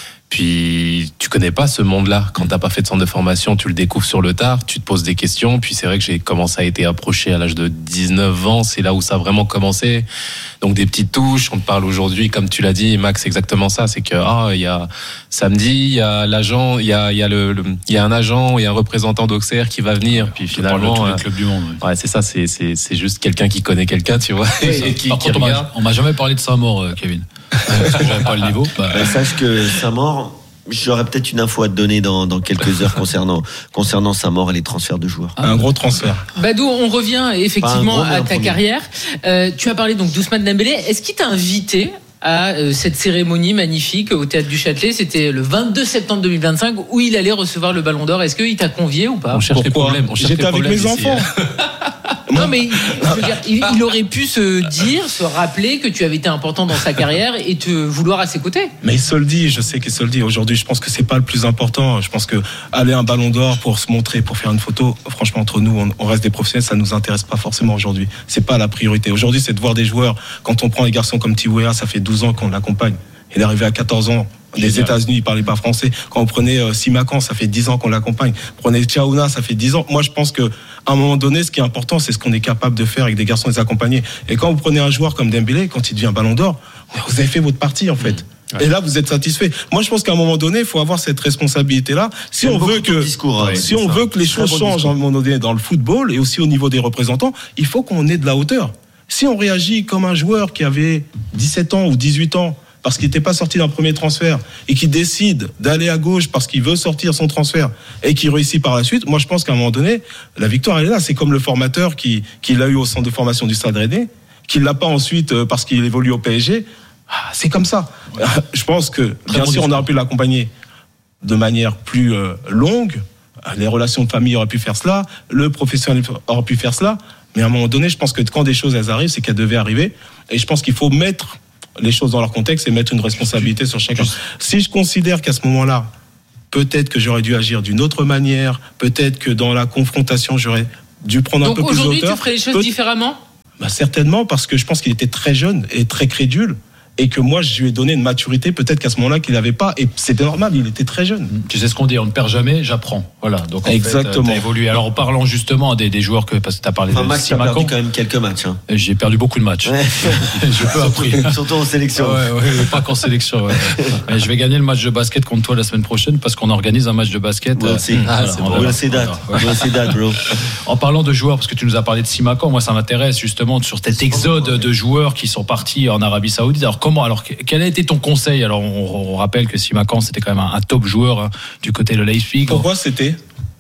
Puis tu connais pas ce monde-là. Quand t'as pas fait de centre de formation, tu le découvres sur le tard, tu te poses des questions. Puis c'est vrai que j'ai commencé à être approché à l'âge de dix-neuf ans. C'est là où ça a vraiment commencé. Donc des petites touches. On te parle aujourd'hui, comme tu l'as dit, Max, c'est exactement ça. C'est que ah, il y a samedi, il y a l'agent, il y a il y a le, le il y a un agent et un représentant d'Auxerre qui va venir. Puis finalement, tous les clubs du monde. Ouais, c'est ça. C'est c'est c'est juste quelqu'un qui connaît quelqu'un, tu vois. Et, et qui, Par qui contre, regarde. on m'a jamais parlé de Saint-Maur, Kevin. Parce que j'avais pas le niveau. Bah... Bah, sache que Saint-Maur, j'aurais peut-être une info à te donner dans, dans quelques heures concernant, concernant Saint-Maur et les transferts de joueurs. Un gros transfert. Badou, on revient effectivement gros, à ta premier. carrière. Euh, tu as parlé donc d'Ousmane Dembélé. Est-ce qu'il t'a invité à euh, cette cérémonie magnifique au Théâtre du Châtelet? C'était le vingt-deux septembre deux mille vingt-cinq où il allait recevoir le Ballon d'Or. Est-ce qu'il t'a convié ou pas? On cherche les problèmes. On cherche J'étais les avec problèmes mes ici. enfants. Non mais je veux dire, il, il aurait pu se dire, se rappeler que tu avais été important dans sa carrière et te vouloir à ses côtés. Mais il se le dit, je sais qu'il se le dit. Aujourd'hui, je pense que c'est pas le plus important. Je pense que aller à un Ballon d'Or pour se montrer, pour faire une photo, franchement, entre nous, on, on reste des professionnels, ça nous intéresse pas forcément aujourd'hui. C'est pas la priorité. Aujourd'hui, c'est de voir des joueurs. Quand on prend les garçons comme Tiwea, ça fait douze ans qu'on l'accompagne. Il est arrivé à quatorze ans. Les États-Unis, il parlait pas français. Quand on prenait euh, Simakan, ça fait dix ans qu'on l'accompagne. Prenez Tchaouna, ça fait dix ans. Moi, je pense que à un moment donné, ce qui est important, c'est ce qu'on est capable de faire avec des garçons, les accompagner. Et quand vous prenez un joueur comme Dembélé, quand il devient Ballon d'Or, vous avez fait votre partie en fait. Mmh. Ouais. Et là, vous êtes satisfait. Moi, je pense qu'à un moment donné, il faut avoir cette responsabilité-là. Si on veut que, discours, hein, si on ça. veut que les Très choses bon changent discours. à un moment donné dans le football et aussi au niveau des représentants, il faut qu'on ait de la hauteur. Si on réagit comme un joueur qui avait dix-sept ans ou dix-huit ans, parce qu'il n'était pas sorti d'un premier transfert et qui décide d'aller à gauche parce qu'il veut sortir son transfert et qui réussit par la suite, moi je pense qu'à un moment donné, la victoire elle est là. C'est comme le formateur qui, qui l'a eu au centre de formation du Stade Rennais, qui ne l'a pas ensuite parce qu'il évolue au P S G. Ah, c'est comme ça. Ouais. Je pense que, Très bien bon sûr, on aurait pu l'accompagner de manière plus euh, longue. Les relations de famille auraient pu faire cela, le professionnel aurait pu faire cela. Mais à un moment donné, je pense que quand des choses elles arrivent, c'est qu'elles devaient arriver. Et je pense qu'il faut mettre les choses dans leur contexte et mettre une responsabilité sur chacun. Si je considère qu'à ce moment-là, peut-être que j'aurais dû agir d'une autre manière, peut-être que dans la confrontation, j'aurais dû prendre Donc un peu plus de hauteur. Donc aujourd'hui, tu ferais les choses Peut- différemment ? Bah certainement, parce que je pense qu'il était très jeune et très crédule. Et que moi, je lui ai donné une maturité, peut-être qu'à ce moment-là, qu'il n'avait pas. Et c'était normal, il était très jeune. Tu sais ce qu'on dit, on ne perd jamais, j'apprends. Voilà. Donc, en Exactement. fait, t'as évolué. Alors, en parlant justement des, des joueurs que, parce que tu as parlé enfin, de Max, tu as Simakan. perdu quand même quelques matchs. Hein. J'ai perdu beaucoup de matchs. Ouais. J'ai peu appris. Surtout en sélection. Ouais, ouais, pas qu'en sélection. Ouais. Mais je vais gagner le match de basket contre toi la semaine prochaine parce qu'on organise un match de basket. Ouais, c'est, ah, voilà, c'est bon. Ouais, c'est date. Ouais, c'est date, bro. En parlant de joueurs, parce que tu nous as parlé de Simakan, moi ça m'intéresse justement sur cet exode de joueurs qui sont partis en Arabie Saoudite. Alors comment, alors quel a été ton conseil? Alors on, on rappelle que Simakan c'était quand même un, un top joueur hein, du côté de Leipzig. Pourquoi c'était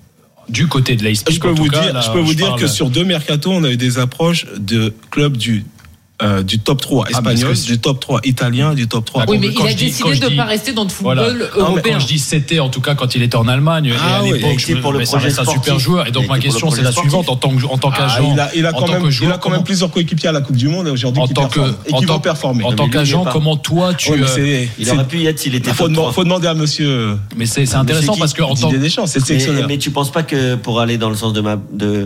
du côté de Leipzig? Je peux vous cas, dire, là, je peux vous dire parle... que sur deux mercatos, on a eu des approches de clubs du Euh, du top trois espagnol, ah, du top trois italien, du top trois. Oui, mais quand il a dis, décidé de ne dis... pas rester dans le football voilà. européen. Quand je dis c'était, en tout cas, quand il était en Allemagne, ah, et à oui, l'époque, je me... mais ça reste un super joueur. Et donc ma question, c'est la sportif. suivante en tant que en tant qu'agent. Ah, il a, il a quand même, joueur, il a quand même plusieurs coéquipiers à la Coupe du Monde et aujourd'hui qui performent et qui vont performer. En tant qu'agent, comment toi tu il aurait pu y être s'il était. Faut demander à Monsieur. Mais c'est intéressant parce que en tant que c'est sélectionneur. Mais tu penses pas que pour aller dans le sens de de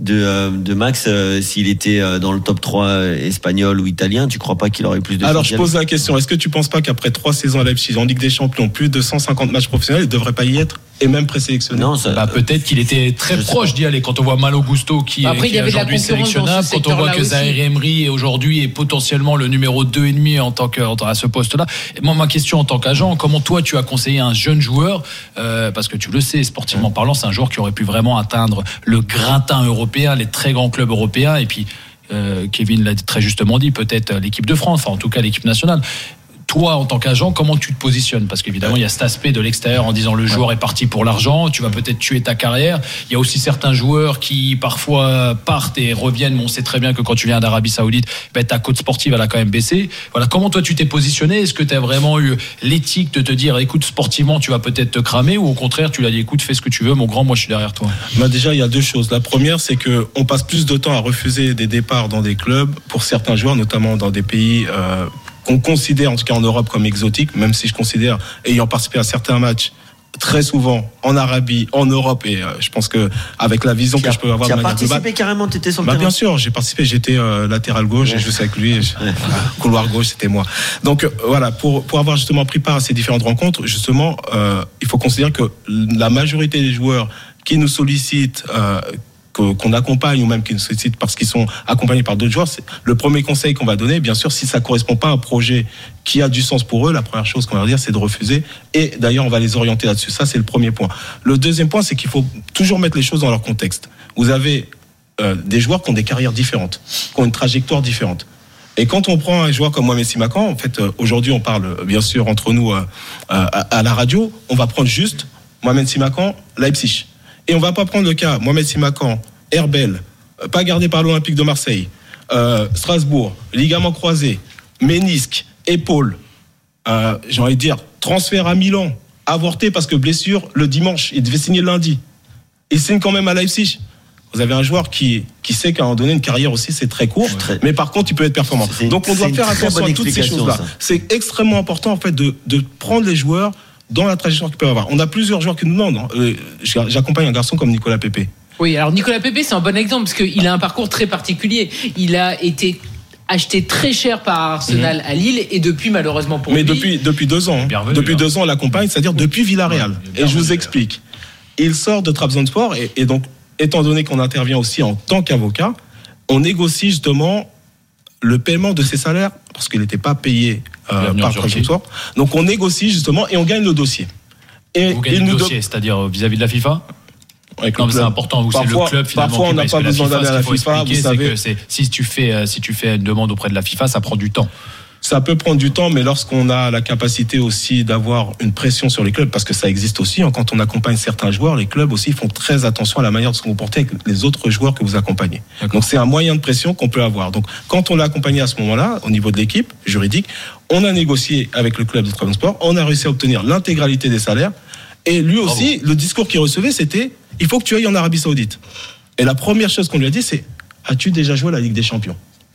de Max, s'il était dans le top trois espagnol ou italien, tu crois pas qu'il aurait plus de. Alors je pose la question, est-ce que tu penses pas qu'après trois saisons à Leipzig en Ligue des Champions, plus de cent cinquante matchs professionnels, il devrait pas y être et même présélectionné? Non, ça, bah, peut-être qu'il était très proche d'y aller. Quand on voit Malo Gusto qui, Après, qui est aujourd'hui sélectionnable, quand on voit que Zaïre Emery est aujourd'hui est potentiellement le numéro deux et demi en tant que à ce poste-là. Et moi, ma question en tant qu'agent, comment toi tu as conseillé un jeune joueur, euh, parce que tu le sais, sportivement parlant, c'est un joueur qui aurait pu vraiment atteindre le gratin européen, les très grands clubs européens, et puis. Euh, Kevin l'a très justement dit, peut-être l'équipe de France, enfin en tout cas l'équipe nationale. Toi, en tant qu'agent, comment tu te positionnes? Parce qu'évidemment, il y a cet aspect de l'extérieur en disant le joueur est parti pour l'argent, tu vas peut-être tuer ta carrière. Il y a aussi certains joueurs qui parfois partent et reviennent, mais on sait très bien que quand tu viens d'Arabie Saoudite, ben, ta cote sportive elle a quand même baissé. Voilà, comment toi tu t'es positionné? Est-ce que tu as vraiment eu l'éthique de te dire écoute, sportivement tu vas peut-être te cramer, ou au contraire tu l'as dit écoute, fais ce que tu veux mon grand, moi je suis derrière toi? Bah déjà il y a deux choses. La première, c'est que on passe plus de temps à refuser des départs dans des clubs pour certains joueurs, notamment dans des pays euh, qu'on considère, en tout cas en Europe, comme exotique, même si je considère, ayant participé à certains matchs, très souvent en Arabie, en Europe, et euh, je pense que avec la vision que a, je peux avoir. Tu as participé globale, carrément, tu étais sur le bah, terrain. Bien sûr, j'ai participé, j'étais euh, latéral gauche, ouais. Et je jouais avec lui, et je, ouais. Couloir gauche, c'était moi. Donc euh, voilà, pour pour avoir justement pris part à ces différentes rencontres, justement, euh, il faut considérer que la majorité des joueurs qui nous sollicitent. Euh, qu'on accompagne ou même qui nous sollicitent parce qu'ils sont accompagnés par d'autres joueurs, c'est le premier conseil qu'on va donner. Bien sûr, si ça correspond pas à un projet qui a du sens pour eux, la première chose qu'on va leur dire, c'est de refuser. Et d'ailleurs, on va les orienter là-dessus. Ça, c'est le premier point. Le deuxième point, c'est qu'il faut toujours mettre les choses dans leur contexte. Vous avez euh, des joueurs qui ont des carrières différentes, qui ont une trajectoire différente. Et quand on prend un joueur comme Mohamed Simakan, en fait, euh, aujourd'hui, on parle bien sûr entre nous euh, à, à la radio, on va prendre juste Mohamed Simakan, Leipzig. Et on va pas prendre le cas Mohamed Simakan, Herbel, pas gardé par l'Olympique de Marseille, euh, Strasbourg, ligament croisé, ménisque, épaule, euh, j'ai envie de dire transfert à Milan, avorté parce que blessure le dimanche, il devait signer le lundi. Il signe quand même à Leipzig. Vous avez un joueur qui, qui sait qu'à un moment donné, une carrière aussi, c'est très court, très... mais par contre, il peut être performant. C'est, Donc on doit faire attention à toutes ces choses-là. Ça. C'est extrêmement important en fait de, de prendre les joueurs dans la trajectoire qu'ils peuvent avoir. On a plusieurs joueurs qui nous demandent. Euh, j'accompagne un garçon comme Nicolas Pepe. Oui, alors Nicolas Pepe, c'est un bon exemple parce qu'il a un parcours très particulier. Il a été acheté très cher par Arsenal mmh. à Lille et depuis, malheureusement pour Mais lui... Mais depuis, depuis deux ans. Bienvenue, depuis hein. deux ans, on l'accompagne, c'est-à-dire depuis Villarreal. Ouais, et je vous explique. Il sort de Trabzonspor et, et donc, étant donné qu'on intervient aussi en tant qu'avocat, on négocie justement le paiement de ses salaires parce qu'il n'était pas payé euh, par Trabzonspor. Donc on négocie justement et on gagne le dossier. Et vous gagnez le dossier, do... c'est-à-dire vis-à-vis de la FIFA? Non, mais c'est important, vous, c'est le club finalement. Parfois, on n'a pas besoin d'aller à la FIFA. Vous savez, que c'est, si tu fais, si tu fais une demande auprès de la FIFA, ça prend du temps. Ça peut prendre du temps, mais lorsqu'on a la capacité aussi d'avoir une pression sur les clubs, parce que ça existe aussi, quand on accompagne certains joueurs, les clubs aussi font très attention à la manière de se comporter avec les autres joueurs que vous accompagnez. D'accord. Donc c'est un moyen de pression qu'on peut avoir. Donc quand on l'a accompagné à ce moment-là, au niveau de l'équipe juridique, on a négocié avec le club de Trabzonspor, on a réussi à obtenir l'intégralité des salaires, et lui aussi, Bravo. Le discours qu'il recevait, c'était il faut que tu ailles en Arabie Saoudite. Et la première chose qu'on lui a dit, c'est as-tu déjà joué à la Ligue des Champions?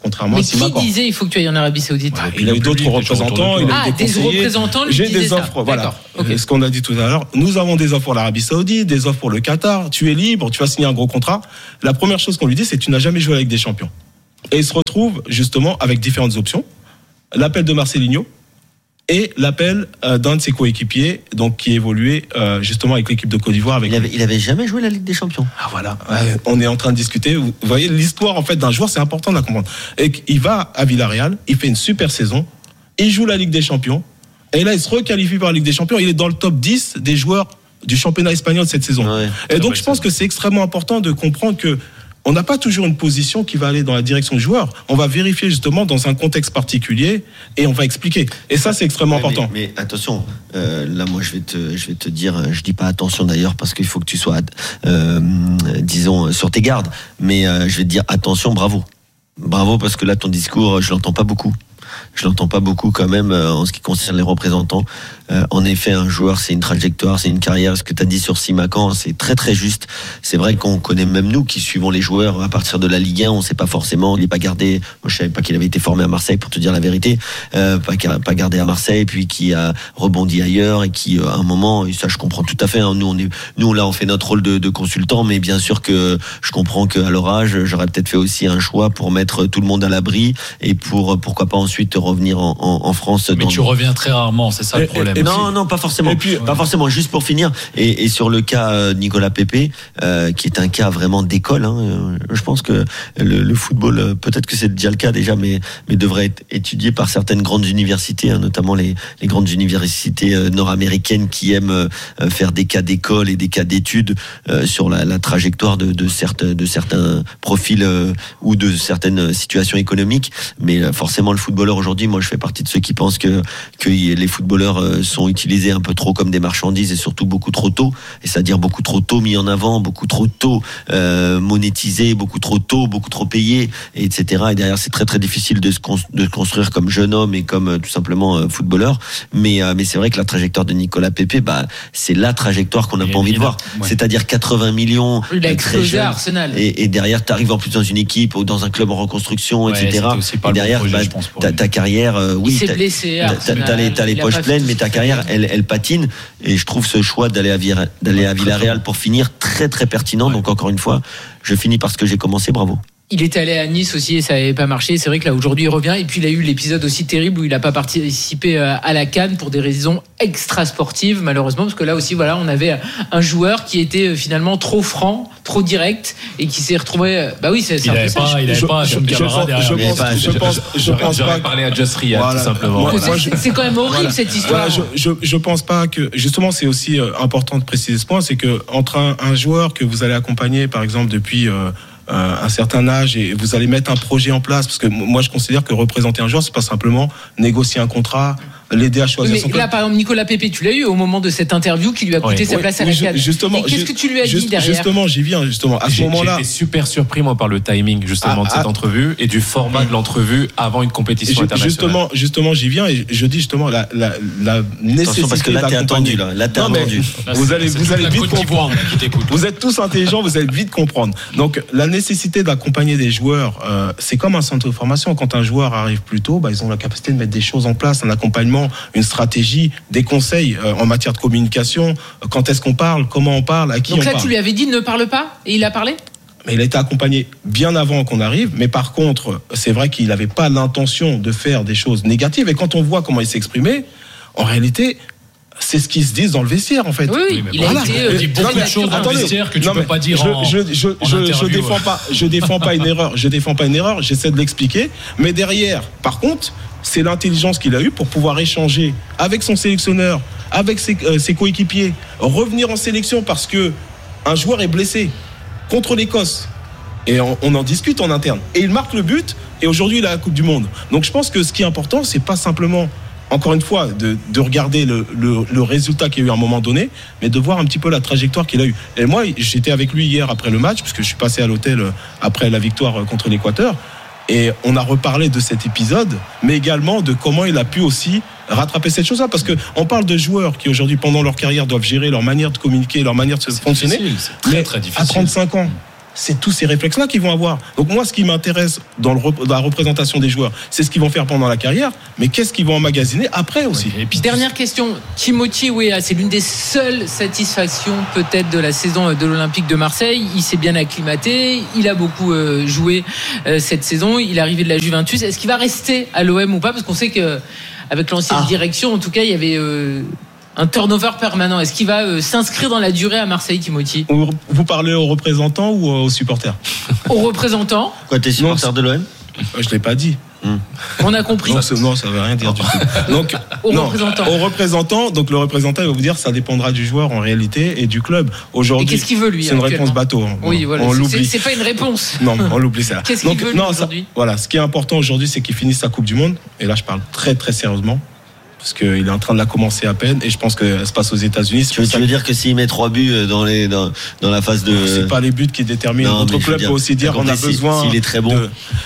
contrairement mais à Simakan. qui disait il faut que tu ailles en Arabie Saoudite? Bah, il a eu d'autres représentants, il a ah, eu des, des représentants lui J'ai disaient des ça. offres, voilà. Okay. Ce qu'on a dit tout à l'heure, nous avons des offres pour l'Arabie Saoudite, des offres pour le Qatar. Tu es libre, tu vas signer un gros contrat. La première chose qu'on lui dit, c'est que tu n'as jamais joué avec des champions. Et il se retrouve justement avec différentes options. L'appel de Marcelinho et l'appel euh, d'un de ses coéquipiers, donc qui évoluait euh, justement avec l'équipe de Côte d'Ivoire. Avec il avait, il avait jamais joué la Ligue des Champions. Ah voilà, ouais, on est en train de discuter. Vous voyez l'histoire en fait d'un joueur, c'est important de la comprendre. Et il va à Villarreal, il fait une super saison, il joue la Ligue des Champions, et là il se requalifie pour la Ligue des Champions. Il est dans le top dix des joueurs du championnat espagnol de cette saison. Ouais, et donc je pense que c'est extrêmement important de comprendre que on n'a pas toujours une position qui va aller dans la direction du joueur. On va vérifier justement dans un contexte particulier et on va expliquer. Et ça, c'est extrêmement ouais, important. Mais, mais attention, euh, là, moi, je vais te, je vais te dire, je dis pas attention d'ailleurs parce qu'il faut que tu sois, euh, disons, sur tes gardes. Mais euh, je vais te dire attention, bravo, bravo parce que là, ton discours, je l'entends pas beaucoup. Je l'entends pas beaucoup quand même euh, en ce qui concerne les représentants. Euh, en effet, un joueur, c'est une trajectoire, c'est une carrière. Ce que tu as dit sur Simakan, c'est très très juste. C'est vrai qu'on connaît même nous qui suivons les joueurs à partir de la Ligue un, on sait pas forcément. Il est pas gardé. Moi, je savais pas qu'il avait été formé à Marseille, pour te dire la vérité. Euh, pas pas gardé à Marseille, puis qui a rebondi ailleurs et qui à un moment, et ça je comprends tout à fait. Hein, nous on est, nous là on fait notre rôle de, de consultant, mais bien sûr que je comprends qu'à leur âge, j'aurais peut-être fait aussi un choix pour mettre tout le monde à l'abri et pour pourquoi pas ensuite revenir en, en, en France. Mais dans tu reviens très rarement, c'est ça le problème. Et, et non, puis, non, pas forcément. Puis, pas ouais. forcément. Juste pour finir, et, et sur le cas euh, Nicolas Pepe, euh, qui est un cas vraiment d'école. Hein, euh, je pense que le, le football, euh, peut-être que c'est déjà le cas déjà, mais mais devrait être étudié par certaines grandes universités, hein, notamment les les grandes universités euh, nord-américaines qui aiment euh, faire des cas d'école et des cas d'études euh, sur la, la trajectoire de de certes de certains profils euh, ou de certaines situations économiques. Mais euh, forcément, le footballeur aujourd'hui, moi, je fais partie de ceux qui pensent que que les footballeurs euh, sont utilisés un peu trop comme des marchandises et surtout beaucoup trop tôt, et c'est-à-dire beaucoup trop tôt mis en avant, beaucoup trop tôt euh, monétisé, beaucoup trop tôt, beaucoup trop payé, et etc. Et derrière, c'est très très difficile de se con- de construire comme jeune homme et comme euh, tout simplement euh, footballeur. Mais euh, mais c'est vrai que la trajectoire de Nicolas Pepe, bah c'est la trajectoire qu'on n'a pas envie de voir. Ouais. C'est-à-dire quatre-vingts millions, il a explosé à Arsenal. Et, et derrière, t'arrives en plus dans une équipe ou dans un club en reconstruction, ouais, et cetera. Et derrière, projet, bah, ta, ta carrière, euh, oui, il s'est blessé. À t'as, t'as les, t'as les poches pleines, mais ta carrière, elle, elle patine. Et je trouve ce choix d'aller à, Vira, d'aller à Villarreal pour finir très très pertinent. Ouais. Donc encore une fois, je finis par ce que j'ai commencé. Bravo. Il était allé à Nice aussi et ça n'avait pas marché. C'est vrai que là aujourd'hui il revient et puis il a eu l'épisode aussi terrible où il n'a pas participé à la CAN pour des raisons extra sportives malheureusement, parce que là aussi voilà, on avait un joueur qui était finalement trop franc, trop direct et qui s'est retrouvé. Bah oui, c'est, c'est il un peu pas, ça. Il n'avait pas Sean Camara derrière. Je pense, pas, je pense, je, je pense j'aurais pas. parlé à Just Riyad, voilà, tout simplement. Moi, voilà. moi, je, c'est quand même horrible voilà, cette histoire. Voilà, je, je, je pense pas que justement c'est aussi important de préciser ce point, c'est que entre un, un joueur que vous allez accompagner par exemple depuis euh, un certain âge et vous allez mettre un projet en place, parce que moi je considère que représenter un joueur c'est pas simplement négocier un contrat, l'aider à choisir mais son là club. Par exemple Nicolas Pepe, tu l'as eu au moment de cette interview qui lui a coûté oui. sa place oui, à la CAN. Justement, et qu'est-ce que tu lui as juste, dit derrière? Justement, j'y viens justement. À ce j'ai, moment-là, j'étais super surpris moi par le timing justement ah, de cette ah, entrevue et du format de l'entrevue avant une compétition je, internationale. Justement, justement, j'y viens et je dis justement la, la, la nécessité. Attention, parce que là t'es attendu là, là t'es non, attendu. Là, vous allez, vous allez vite comprendre. Vous êtes tous intelligents, vous allez vite comprendre. Donc la nécessité d'accompagner des joueurs, euh, c'est comme un centre de formation. Quand un joueur arrive plus tôt, bah, ils ont la capacité de mettre des choses en place, un accompagnement, une stratégie, des conseils euh, en matière de communication. Quand est-ce qu'on parle, comment on parle, à qui Donc on là, parle. Donc là, tu lui avais dit ne parle pas et il a parlé ? Mais il a été accompagné bien avant qu'on arrive. Mais par contre, c'est vrai qu'il n'avait pas l'intention de faire des choses négatives. Et quand on voit comment il s'est exprimé, en réalité, c'est ce qu'ils se disent dans le vestiaire en fait. Oui, oui il voilà. a été euh, dit beaucoup de choses dans le vestiaire que tu ne peux pas dire je, en, je, je, en je, interview. Je défends pas, je défends pas une erreur. Je défends pas une erreur. J'essaie de l'expliquer. Mais derrière, par contre, c'est l'intelligence qu'il a eue pour pouvoir échanger avec son sélectionneur, avec ses, euh, ses coéquipiers, revenir en sélection parce que un joueur est blessé contre l'Écosse. Et on, on en discute en interne. Et il marque le but. Et aujourd'hui, il a la Coupe du Monde. Donc, je pense que ce qui est important, c'est pas simplement encore une fois, de, de regarder le, le, le résultat qu'il y a eu à un moment donné, mais de voir un petit peu la trajectoire qu'il a eue. Et moi, j'étais avec lui hier après le match, puisque je suis passé à l'hôtel après la victoire contre l'Équateur, et on a reparlé de cet épisode, mais également de comment il a pu aussi rattraper cette chose-là, parce qu'on parle de joueurs qui aujourd'hui, pendant leur carrière, doivent gérer leur manière de communiquer, leur manière de c'est fonctionner, difficile, c'est très, mais très difficile. à trente-cinq ans, c'est tous ces réflexes-là qu'ils vont avoir. Donc moi, ce qui m'intéresse dans, le, dans la représentation des joueurs, c'est ce qu'ils vont faire pendant la carrière, mais qu'est-ce qu'ils vont emmagasiner après aussi. Et puis, dernière question, Timothy Weah, c'est l'une des seules satisfactions peut-être de la saison de l'Olympique de Marseille. Il s'est bien acclimaté, il a beaucoup euh, joué euh, cette saison, il est arrivé de la Juventus. Est-ce qu'il va rester à l'O M ou pas? Parce qu'on sait qu'avec l'ancienne ah. direction, en tout cas, il y avait... Euh, un turnover permanent. Est-ce qu'il va euh, s'inscrire dans la durée à Marseille, Timothy? Vous parlez aux représentants ou aux supporters? Aux représentants. Quoi, t'es supporter de l'O M? Je l'ai pas dit. Hum. On a compris. Non, non, ça veut rien dire du tout. Donc, aux non, représentants. Aux représentants. Donc le représentant, il va vous dire, ça dépendra du joueur en réalité et du club. Aujourd'hui, et qu'est-ce qu'il veut lui? C'est une réponse bateau. Hein. Oui, voilà. On c'est, l'oublie. C'est, c'est pas une réponse. Non, on l'oublie ça. Qu'est-ce qu'il veut lui, non, aujourd'hui ça, voilà. Ce qui est important aujourd'hui, c'est qu'il finisse sa Coupe du Monde. Et là, je parle très très sérieusement. Parce qu'il est en train de la commencer à peine et je pense qu'elle se passe aux États-Unis. Tu veux, tu veux dire que s'il met trois buts dans, les, dans, dans la phase de. C'est pas les buts qui déterminent. Notre club peut aussi dire on a besoin. S'il est très bon. De...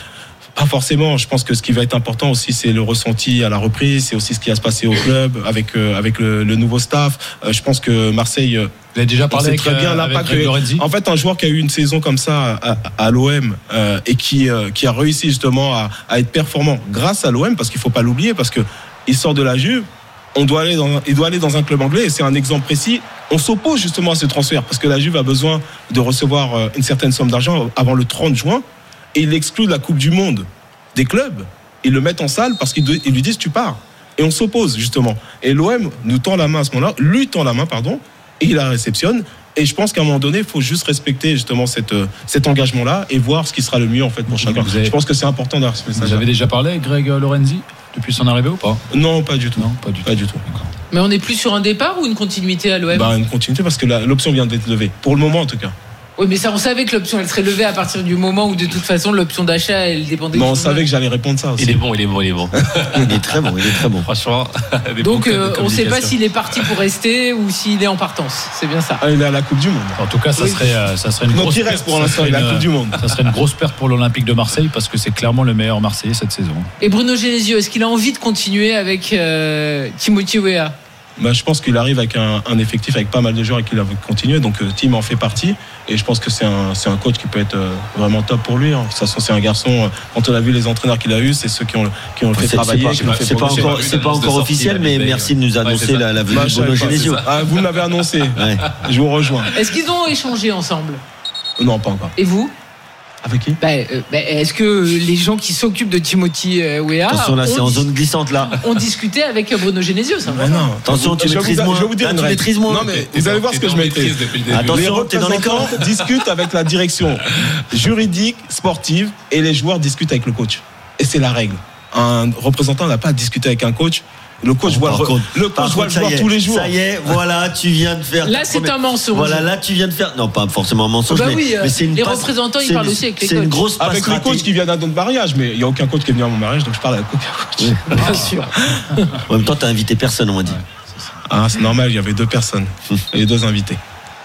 Pas forcément. Je pense que ce qui va être important aussi, c'est le ressenti à la reprise. C'est aussi ce qui va se passer au club avec, euh, avec le, le nouveau staff. Euh, je pense que Marseille. Euh, Vous avez déjà parlé avec, très bien euh, avec Greg Lorenzi. En fait, un joueur qui a eu une saison comme ça à, à, à l'O M euh, et qui, euh, qui a réussi justement à, à être performant grâce à l'O M, parce qu'il faut pas l'oublier, parce que il sort de la Juve. On doit aller dans, il doit aller dans un club anglais et c'est un exemple précis. On s'oppose justement à ce transfert parce que la Juve a besoin de recevoir une certaine somme d'argent avant le trente juin et il exclut de la Coupe du Monde des clubs. Ils le mettent en salle parce qu'ils lui disent tu pars. Et on s'oppose justement. Et l'O M nous tend la main à ce moment-là, lui tend la main, pardon, et il la réceptionne. Et je pense qu'à un moment donné, il faut juste respecter justement cette, cet engagement-là et voir ce qui sera le mieux en fait pour chacun. Avez... Je pense que c'est important d'avoir ce message. Vous avez déjà parlé avec Greg Lorenzi depuis son arrivée ou pas? Non, pas du tout. Non, pas du pas tout. Du tout. Mais on est plus sur un départ ou une continuité à l'O M? Bah, une continuité parce que la, l'option vient d'être levée. Pour le moment en tout cas. Oui, mais ça, on savait que l'option, elle serait levée à partir du moment où, de toute façon, l'option d'achat, elle dépendait. Mais on savait que j'allais répondre ça aussi. Il est bon, il est bon, il est bon. Il est très bon, il est très bon. Franchement. Donc, euh, on ne sait pas s'il est parti pour rester ou s'il est en partance. C'est bien ça. Ah, il est à la Coupe du Monde. En tout cas, ça oui. serait, euh, ça serait une Donc, grosse il reste perte. pour l'instant, il est à la Coupe du Monde. Ça serait une grosse perte pour l'Olympique de Marseille parce que c'est clairement le meilleur Marseillais cette saison. Et Bruno Genesio, est-ce qu'il a envie de continuer avec euh, Timothy Weah? Bah, je pense qu'il arrive avec un, un effectif avec pas mal de joueurs et qu'il a envie de continuer. Donc, euh, Tim en fait partie. Et je pense que c'est un, c'est un coach qui peut être euh, vraiment top pour lui. Hein. De toute façon, c'est un garçon. Euh, quand on a vu les entraîneurs qu'il a eu, c'est ceux qui ont, qui ont le fait c'est, travailler. C'est pas, fait c'est pas encore, c'est pas encore officiel, mais merci de nous annoncer ouais, la, la venue bah, de Bruno Genesio. Ah, vous me l'avez annoncé. Ouais. Je vous rejoins. Est-ce qu'ils ont échangé ensemble? Non, pas encore. Et vous? Avec qui? bah, euh, bah, Est-ce que les gens qui s'occupent de Timothy euh, Weah Attention là, c'est en zone glissante là. On discutait avec Bruno Genesio, ça va. Non, attention, tu maîtrises moins. Je vais vous dire, là, tu maîtrises moins. Non mais vous allez voir ce que je maîtrise. Attention, t'es dans les camps. Discute avec la direction juridique, sportive, et les joueurs discutent avec le coach. Et c'est la règle. Un représentant n'a pas à discuter avec un coach. Le coach oh, voit le, contre, le coach voit le joueur tous les jours. Ça y est, voilà, tu viens de faire. Là, c'est un mensonge. Voilà, là, tu viens de faire. Non, pas forcément un mensonge, bah mais, oui, mais c'est une les passe, représentants, ils parlent aussi avec les c'est coachs. Une grosse passe avec les coachs qui viennent à notre mariage, mais il n'y a aucun coach qui est venu à mon mariage, donc je parle avec aucun coach. Oui, bien sûr. En même temps, t'as invité personne, on m'a dit. Ah, c'est normal, il y avait deux personnes, et deux invités.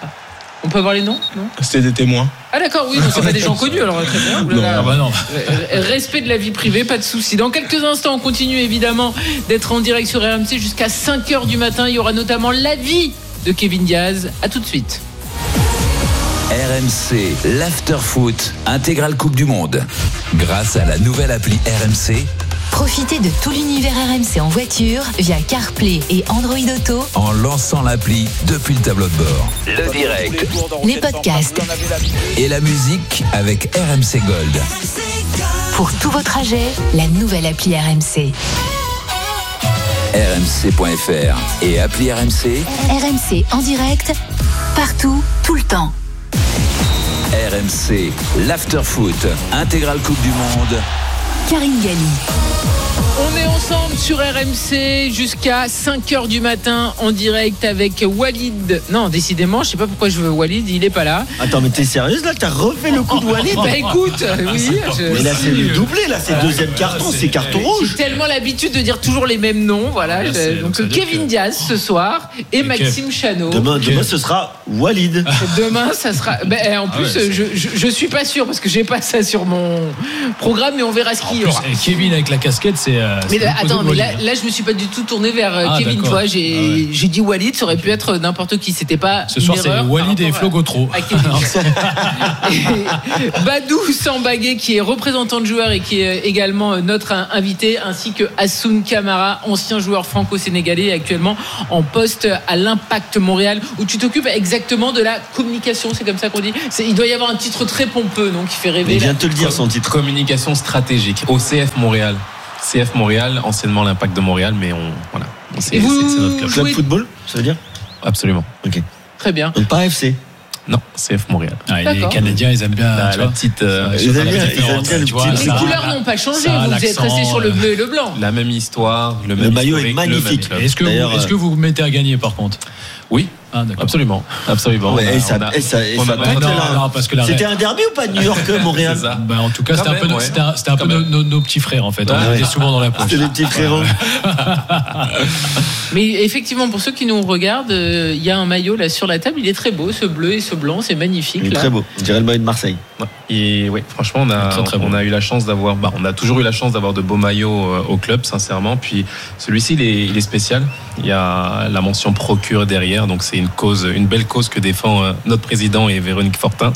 On peut avoir les noms? Non, c'était des témoins. Ah d'accord, oui, donc c'est pas des gens connus, alors très bien. Non, là, ah bah non. Respect de la vie privée, pas de souci. Dans quelques instants, on continue évidemment d'être en direct sur R M C jusqu'à cinq heures du matin. Il y aura notamment l'avis de Kevin Diaz. À tout de suite. R M C, l'after-foot, intégrale Coupe du Monde. Grâce à la nouvelle appli R M C, profitez de tout l'univers R M C en voiture via CarPlay et Android Auto en lançant l'appli depuis le tableau de bord. Le direct, les podcasts et la musique avec R M C Gold. Pour tous vos trajets, la nouvelle appli R M C. R M C point F R et appli R M C. R M C en direct, partout, tout le temps. R M C, l'after-foot, intégrale Coupe du Monde. Karine Galli. On est ensemble sur R M C jusqu'à cinq heures du matin en direct avec Walid. Non, décidément, je sais pas pourquoi je veux Walid, il est pas là. Attends, mais t'es sérieuse là? T'as refait le coup de Walid? Bah écoute, oui. Je... Mais là, c'est le doublé, là, c'est deuxième carton, c'est carton rouge. J'ai tellement l'habitude de dire toujours les mêmes noms, voilà. Je... Donc Kevin Diaz ce soir et Maxime Chanot. Demain, demain, ce sera Walid. Demain, ça sera. Ben, en plus, ah ouais, je, je, je suis pas sûr parce que j'ai pas ça sur mon programme, mais on verra ce qu'il y aura. Kevin avec la casquette, c'est Euh, mais là, attends, mais là, là, je me suis pas du tout tourné vers ah, Kevin. Tu vois, j'ai, ah ouais. j'ai dit Walid, ça aurait pu être n'importe qui. C'était pas. Ce soir, c'est Walid et Flo Gautreau. Badou Sambagué, qui est représentant de joueur et qui est également notre invité, ainsi que Hassoun Camara, ancien joueur franco-sénégalais, actuellement en poste à l'Impact Montréal, où tu t'occupes exactement de la communication. C'est comme ça qu'on dit. C'est, il doit y avoir un titre très pompeux, donc qui fait rêver. Il vient de te le dire, son titre. Communication stratégique au C F Montréal. C F Montréal, anciennement l'Impact de Montréal, mais on voilà. On c'est, vous c'est, c'est notre club. Club football, ça veut dire? Absolument. Ok. Très bien. Donc pas F C. Non, C F Montréal. Ah, les Canadiens, ils aiment bien la, la petite. Euh, ils aiment bien, ils aiment bien le petit. Les couleurs n'ont pas changé. Vous êtes resté sur le bleu et le blanc. La même histoire, le même. Le maillot est magnifique. Est-ce que, vous, est-ce que vous vous mettez à gagner par contre? Oui. Ah, absolument, absolument. Ouais, a, et ça, a, et ça, et ça a, non, non, parce que c'était un derby ou pas New York Montréal? Ben, en tout cas, c'était un, même, peu, ouais. c'était un, c'était un peu nos, nos, nos petits frères en fait. Ouais, on était ouais. souvent dans la poche. C'était les petits frérots. Mais effectivement, pour ceux qui nous regardent, il euh, y a un maillot là sur la table. Il est très beau, ce bleu et ce blanc, c'est magnifique. Il est là. très beau. On dirait le maillot de Marseille. Ouais. Et oui, franchement, on a, très, très on a eu la chance d'avoir, bah, on a toujours eu la chance d'avoir de beaux maillots euh, au club, sincèrement. Puis celui-ci, il est, il est spécial. Il y a la mention procure derrière, donc c'est une cause, une belle cause que défend euh, notre président et Véronique Fortin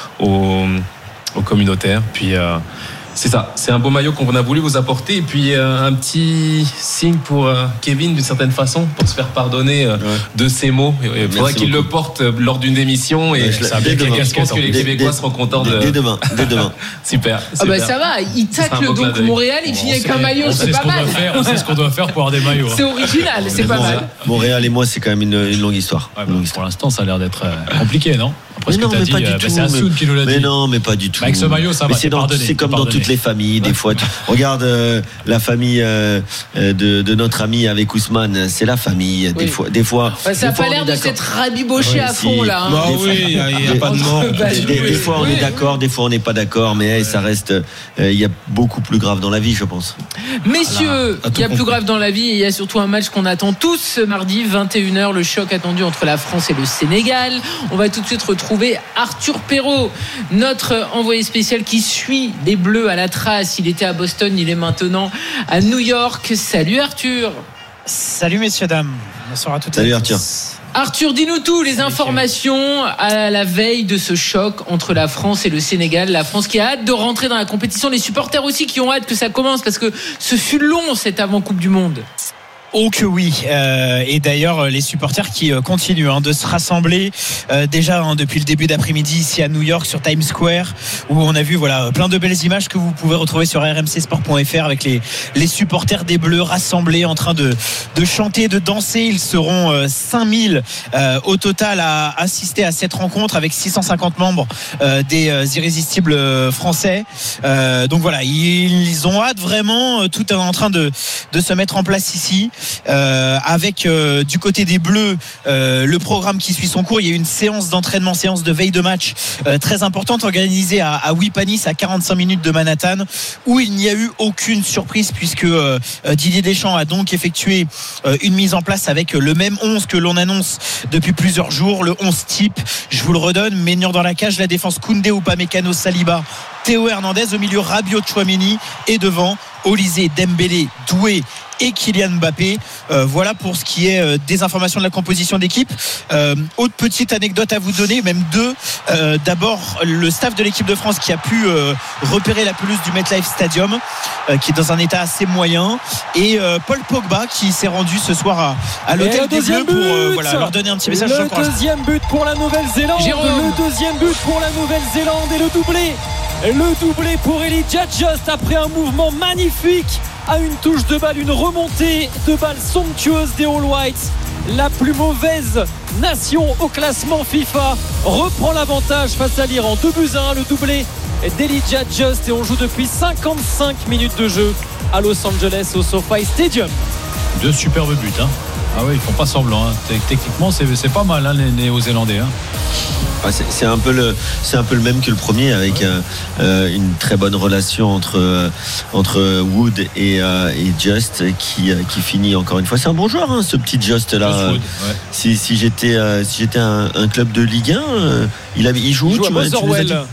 au, au communautaire. Puis euh, c'est ça, c'est un beau maillot qu'on a voulu vous apporter, et puis euh, un petit signe pour euh, Kevin d'une certaine façon, pour se faire pardonner euh, ouais. de ses mots. Il faudrait qu'il beaucoup. le porte lors d'une émission, et ouais, ça a bien dès demain, je pense que les Québécois seront contents de. Dès demain, dès demain. Super, super. Ah bah ça va, il tacle donc Montréal, il finit avec un maillot, on c'est sait pas ce qu'on mal. Doit faire, on sait ce qu'on doit faire pour avoir des maillots. C'est original, c'est pas mal. Montréal et moi, c'est quand même une, une longue histoire. Ouais, bah, pour l'instant, ça a l'air d'être compliqué, non? Après, mais non, mais dit, pas du tout. C'est Hassoun qui nous l'a dit. Mais non, mais pas du tout. Avec ce maillot, ça va. C'est, dans, c'est comme dans toutes les familles. Des fois, tu, regarde euh, la famille euh, de, de notre ami avec Ousmane. C'est la famille. Des oui. fois, des fois. Bah, ça n'a pas l'air de s'être rabiboché oui, à fond si. là. Hein. Bah des oui, il n'y a, a pas de mort. Des, des, des fois, on est d'accord. Des fois, on n'est pas d'accord. Mais hey, ça reste. Il euh, y a beaucoup plus grave dans la vie, je pense. Messieurs, il y a plus grave dans la vie. Il y a surtout un match qu'on attend tous ce mardi, vingt et une heures. Le choc attendu entre la France et le Sénégal. On va tout de suite retrouver Arthur Perrault, notre envoyé spécial qui suit les Bleus à la trace. Il était à Boston, il est maintenant à New York. Salut Arthur. Salut messieurs dames. Bonsoir à toutes. Salut Arthur. Arthur, dis-nous tout, les informations à la veille de ce choc entre la France et le Sénégal. La France qui a hâte de rentrer dans la compétition, les supporters aussi qui ont hâte que ça commence, parce que ce fut long cette avant-Coupe du Monde. Oh que oui, euh, et d'ailleurs les supporters qui euh, continuent hein, de se rassembler euh, déjà hein, depuis le début d'après-midi ici à New York sur Times Square, où on a vu voilà plein de belles images que vous pouvez retrouver sur r m c sport point f r avec les les supporters des Bleus rassemblés en train de de chanter, de danser. Ils seront euh, cinq mille euh, au total à assister à cette rencontre avec six cent cinquante membres euh, des euh, irrésistibles français. Euh, donc voilà, ils, ils ont hâte vraiment, tout est en train de de se mettre en place ici. Euh, avec euh, du côté des Bleus euh, le programme qui suit son cours. Il y a eu une séance d'entraînement, séance de veille de match euh, très importante organisée à, à Wipanis, à quarante-cinq minutes de Manhattan, où il n'y a eu aucune surprise puisque euh, Didier Deschamps a donc effectué euh, une mise en place avec le même onze que l'on annonce depuis plusieurs jours, le onze type. Je vous le redonne: Maignan dans la cage, la défense Koundé, Upamecano, Saliba, Théo Hernandez, au milieu Rabiot, Tchouaméni, et devant Olysée, Dembélé, Doué et Kylian Mbappé. Euh, voilà pour ce qui est euh, des informations de la composition d'équipe. Euh, autre petite anecdote à vous donner, même deux. Euh, d'abord, le staff de l'équipe de France qui a pu euh, repérer la pelouse du MetLife Stadium, euh, qui est dans un état assez moyen, et euh, Paul Pogba qui s'est rendu ce soir à, à l'hôtel des Bleus pour euh, voilà, leur donner un petit message. Le deuxième but pour la Nouvelle-Zélande. Jérôme. Le deuxième but pour la Nouvelle-Zélande et le doublé. Le doublé pour Elijah Just après un mouvement magnifique à une touche de balle, une remontée de balle somptueuse des All Whites. La plus mauvaise nation au classement FIFA reprend l'avantage face à l'Iran. deux buts à un, le doublé d'Elijah Just, et on joue depuis cinquante-cinq minutes de jeu à Los Angeles au SoFi Stadium. Deux superbes buts hein. Ah oui, ils font pas semblant hein. Techniquement c'est, c'est pas mal hein, les Néo-Zélandais hein. Ah, c'est, c'est un peu le c'est un peu le même que le premier, avec euh, euh, une très bonne relation entre euh, entre Wood et, euh, et Just qui euh, qui finit encore une fois. C'est un bon joueur hein, ce petit Just là. Just Wood, ouais. Si si j'étais euh, si j'étais un, un club de Ligue un, euh, il avait il joue, il joue tu à vois, tu nous as dit.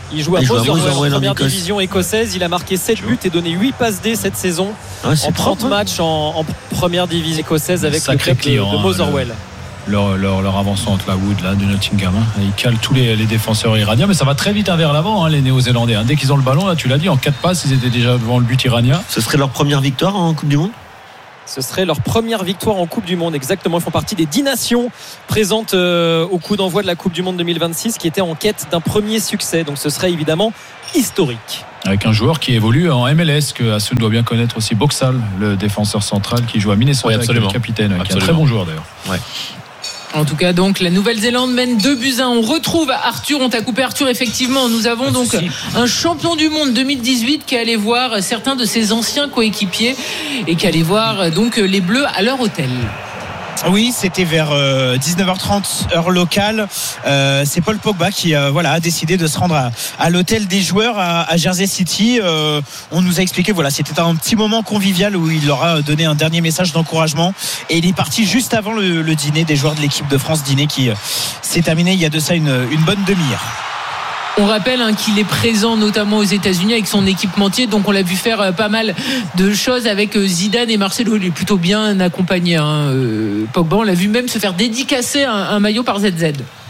Il joue à Motherwell en première division écossaise. Il a marqué sept buts et donné huit passes D cette saison ah, en trente matchs en, en première division écossaise avec le club de, de Motherwell. Leur, leur, leur avant-centre, la Wood là, de Nottingham, hein. Ils calent tous les, les défenseurs iraniens, mais ça va très vite hein, vers l'avant, hein, les Néo-Zélandais. Hein. Dès qu'ils ont le ballon, là, tu l'as dit, en quatre passes, ils étaient déjà devant le but iranien. Ce serait leur première victoire en Coupe du Monde ? Ce serait leur première victoire en Coupe du Monde, exactement. Ils font partie des dix nations présentes euh, au coup d'envoi de la Coupe du Monde deux mille vingt-six qui étaient en quête d'un premier succès. Donc ce serait évidemment historique. Avec un joueur qui évolue en M L S, que Hassoun doit bien connaître aussi, Boxall, le défenseur central qui joue à Minnesota, oui, avec le capitaine, qui est un très bon joueur d'ailleurs. Ouais. En tout cas, donc, la Nouvelle-Zélande mène deux buts à un. On retrouve Arthur, on t'a coupé Arthur, effectivement. Nous avons donc un champion du monde deux mille dix-huit qui allait voir certains de ses anciens coéquipiers et qui allait voir donc les Bleus à leur hôtel. Oui, c'était vers euh, dix-neuf heures trente heure locale. Euh, c'est Paul Pogba qui euh, voilà, a décidé de se rendre à, à l'hôtel des joueurs à, à Jersey City. Euh, on nous a expliqué, voilà, c'était un petit moment convivial où il leur a donné un dernier message d'encouragement. Et il est parti juste avant le, le dîner des joueurs de l'équipe de France, dîner qui euh, s'est terminé il y a de ça une, une bonne demi-heure. On rappelle hein, qu'il est présent notamment aux États-Unis avec son équipementier, donc on l'a vu faire euh, pas mal de choses avec euh, Zidane et Marcelo. Il est plutôt bien accompagné. Hein, euh, Pogba, on l'a vu même se faire dédicacer un, un maillot par Z Z.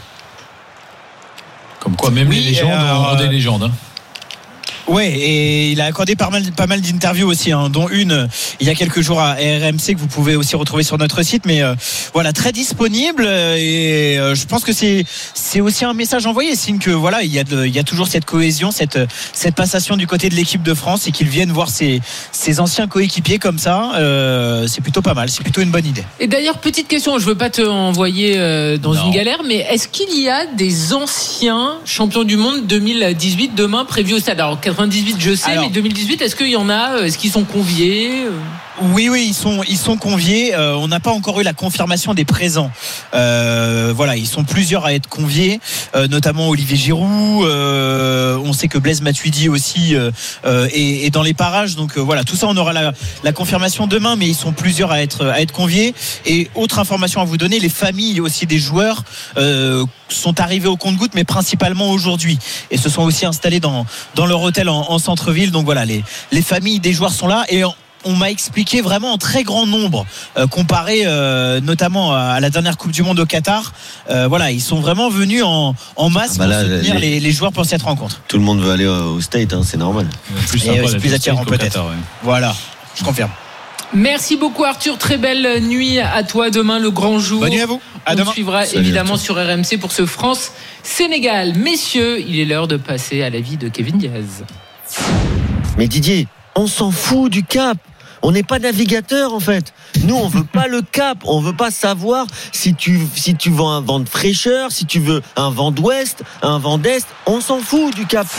Comme quoi, même oui, les légendes euh, ont des légendes. Hein. Ouais, et il a accordé pas mal, pas mal d'interviews aussi, hein, dont une il y a quelques jours à R M C que vous pouvez aussi retrouver sur notre site. Mais euh, voilà, très disponible et euh, je pense que c'est c'est aussi un message envoyé, signe que voilà, il y a de, il y a toujours cette cohésion, cette cette passation du côté de l'équipe de France et qu'ils viennent voir ses ses anciens coéquipiers comme ça. Euh, c'est plutôt pas mal, c'est plutôt une bonne idée. Et d'ailleurs, petite question, je veux pas te envoyer euh, dans non. une galère, mais est-ce qu'il y a des anciens champions du monde deux mille dix-huit demain prévus au stade? Alors quatre-vingt-dix-huit je sais, alors, mais deux mille dix-huit est-ce qu'il y en a, est-ce qu'ils sont conviés? Oui, oui, ils sont, ils sont conviés. Euh, on n'a pas encore eu la confirmation des présents. Euh, voilà, ils sont plusieurs à être conviés, euh, notamment Olivier Giroud. Euh, on sait que Blaise Matuidi aussi euh, est, est dans les parages. Donc euh, voilà, tout ça, on aura la, la confirmation demain, mais ils sont plusieurs à être, à être conviés. Et autre information à vous donner, les familles aussi des joueurs euh, sont arrivées au compte-gouttes, mais principalement aujourd'hui, et se sont aussi installés dans, dans leur hôtel en, en centre-ville. Donc voilà, les, les familles des joueurs sont là et en, on m'a expliqué vraiment en très grand nombre, euh, comparé euh, notamment à la dernière Coupe du Monde au Qatar. Euh, voilà, ils sont vraiment venus en, en masse ah bah là, pour soutenir les, les, les joueurs pour cette rencontre. Tout le monde veut aller au State, hein, c'est normal. Plus sympa, c'est plus attirant peut-être. Qatar, ouais. Voilà, je confirme. Merci beaucoup Arthur, très belle nuit à toi. Demain le grand jour. Bonne nuit à vous. À On demain. suivra Salut évidemment sur R M C pour ce France-Sénégal. Messieurs, il est l'heure de passer à l'avis de Kevin Diaz. Mais Didier, on s'en fout du cap. On n'est pas navigateur en fait. Nous on veut pas le cap, on veut pas savoir si tu si tu veux un vent de fraîcheur, si tu veux un vent d'ouest, un vent d'est, on s'en fout du cap.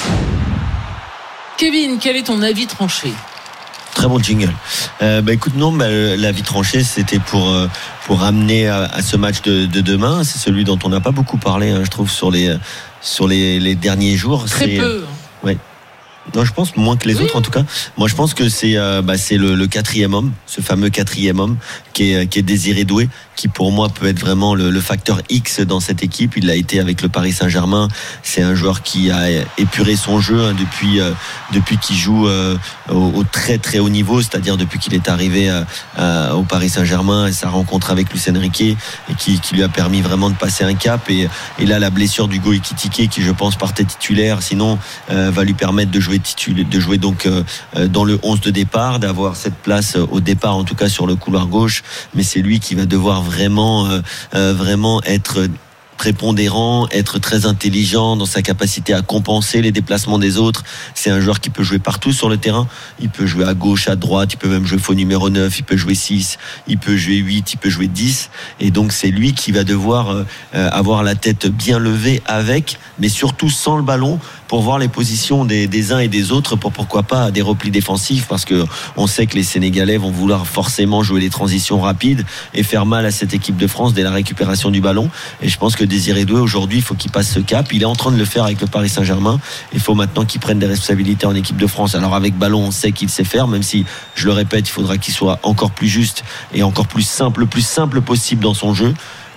Kevin, quel est ton avis tranché? Très bon jingle. Euh, bah écoute, non, bah, l'avis tranché, c'était pour euh, pour amener à, à ce match de, de demain. C'est celui dont on n'a pas beaucoup parlé, hein, je trouve, sur les sur les, les derniers jours. Très c'est, peu. Ouais. Non, je pense moins que les oui. autres en tout cas. Moi, je pense que c'est euh, bah, c'est le, le quatrième homme, ce fameux quatrième homme qui est qui est Désiré Doué, qui pour moi peut être vraiment le, le facteur X dans cette équipe. Il l'a été avec le Paris Saint-Germain. C'est un joueur qui a épuré son jeu hein, depuis euh, depuis qu'il joue euh, au, au très très haut niveau, c'est-à-dire depuis qu'il est arrivé euh, euh, au Paris Saint-Germain et sa rencontre avec Luis Enrique et qui, qui lui a permis vraiment de passer un cap. Et, et là, la blessure d'Hugo Ekitike, qui je pense partait titulaire, sinon euh, va lui permettre de jouer titulaire, de jouer donc euh, dans le onze de départ, d'avoir cette place au départ en tout cas sur le couloir gauche. Mais c'est lui qui va devoir vraiment euh, euh, vraiment être prépondérant, être très intelligent dans sa capacité à compenser les déplacements des autres. C'est un joueur qui peut jouer partout sur le terrain. Il peut jouer à gauche, à droite, il peut même jouer faux numéro neuf, il peut jouer six, il peut jouer huit, il peut jouer dix. Et donc c'est lui qui va devoir euh, avoir la tête bien levée avec, mais surtout sans le ballon, pour voir les positions des, des uns et des autres, pour pourquoi pas des replis défensifs, parce que on sait que les Sénégalais vont vouloir forcément jouer les transitions rapides et faire mal à cette équipe de France dès la récupération du ballon. Et je pense que Désiré Doué, aujourd'hui, il faut qu'il passe ce cap. Il est en train de le faire avec le Paris Saint-Germain. Il faut maintenant qu'il prenne des responsabilités en équipe de France. Alors avec ballon, on sait qu'il sait faire, même si, je le répète, il faudra qu'il soit encore plus juste et encore plus simple, le plus simple possible dans son jeu.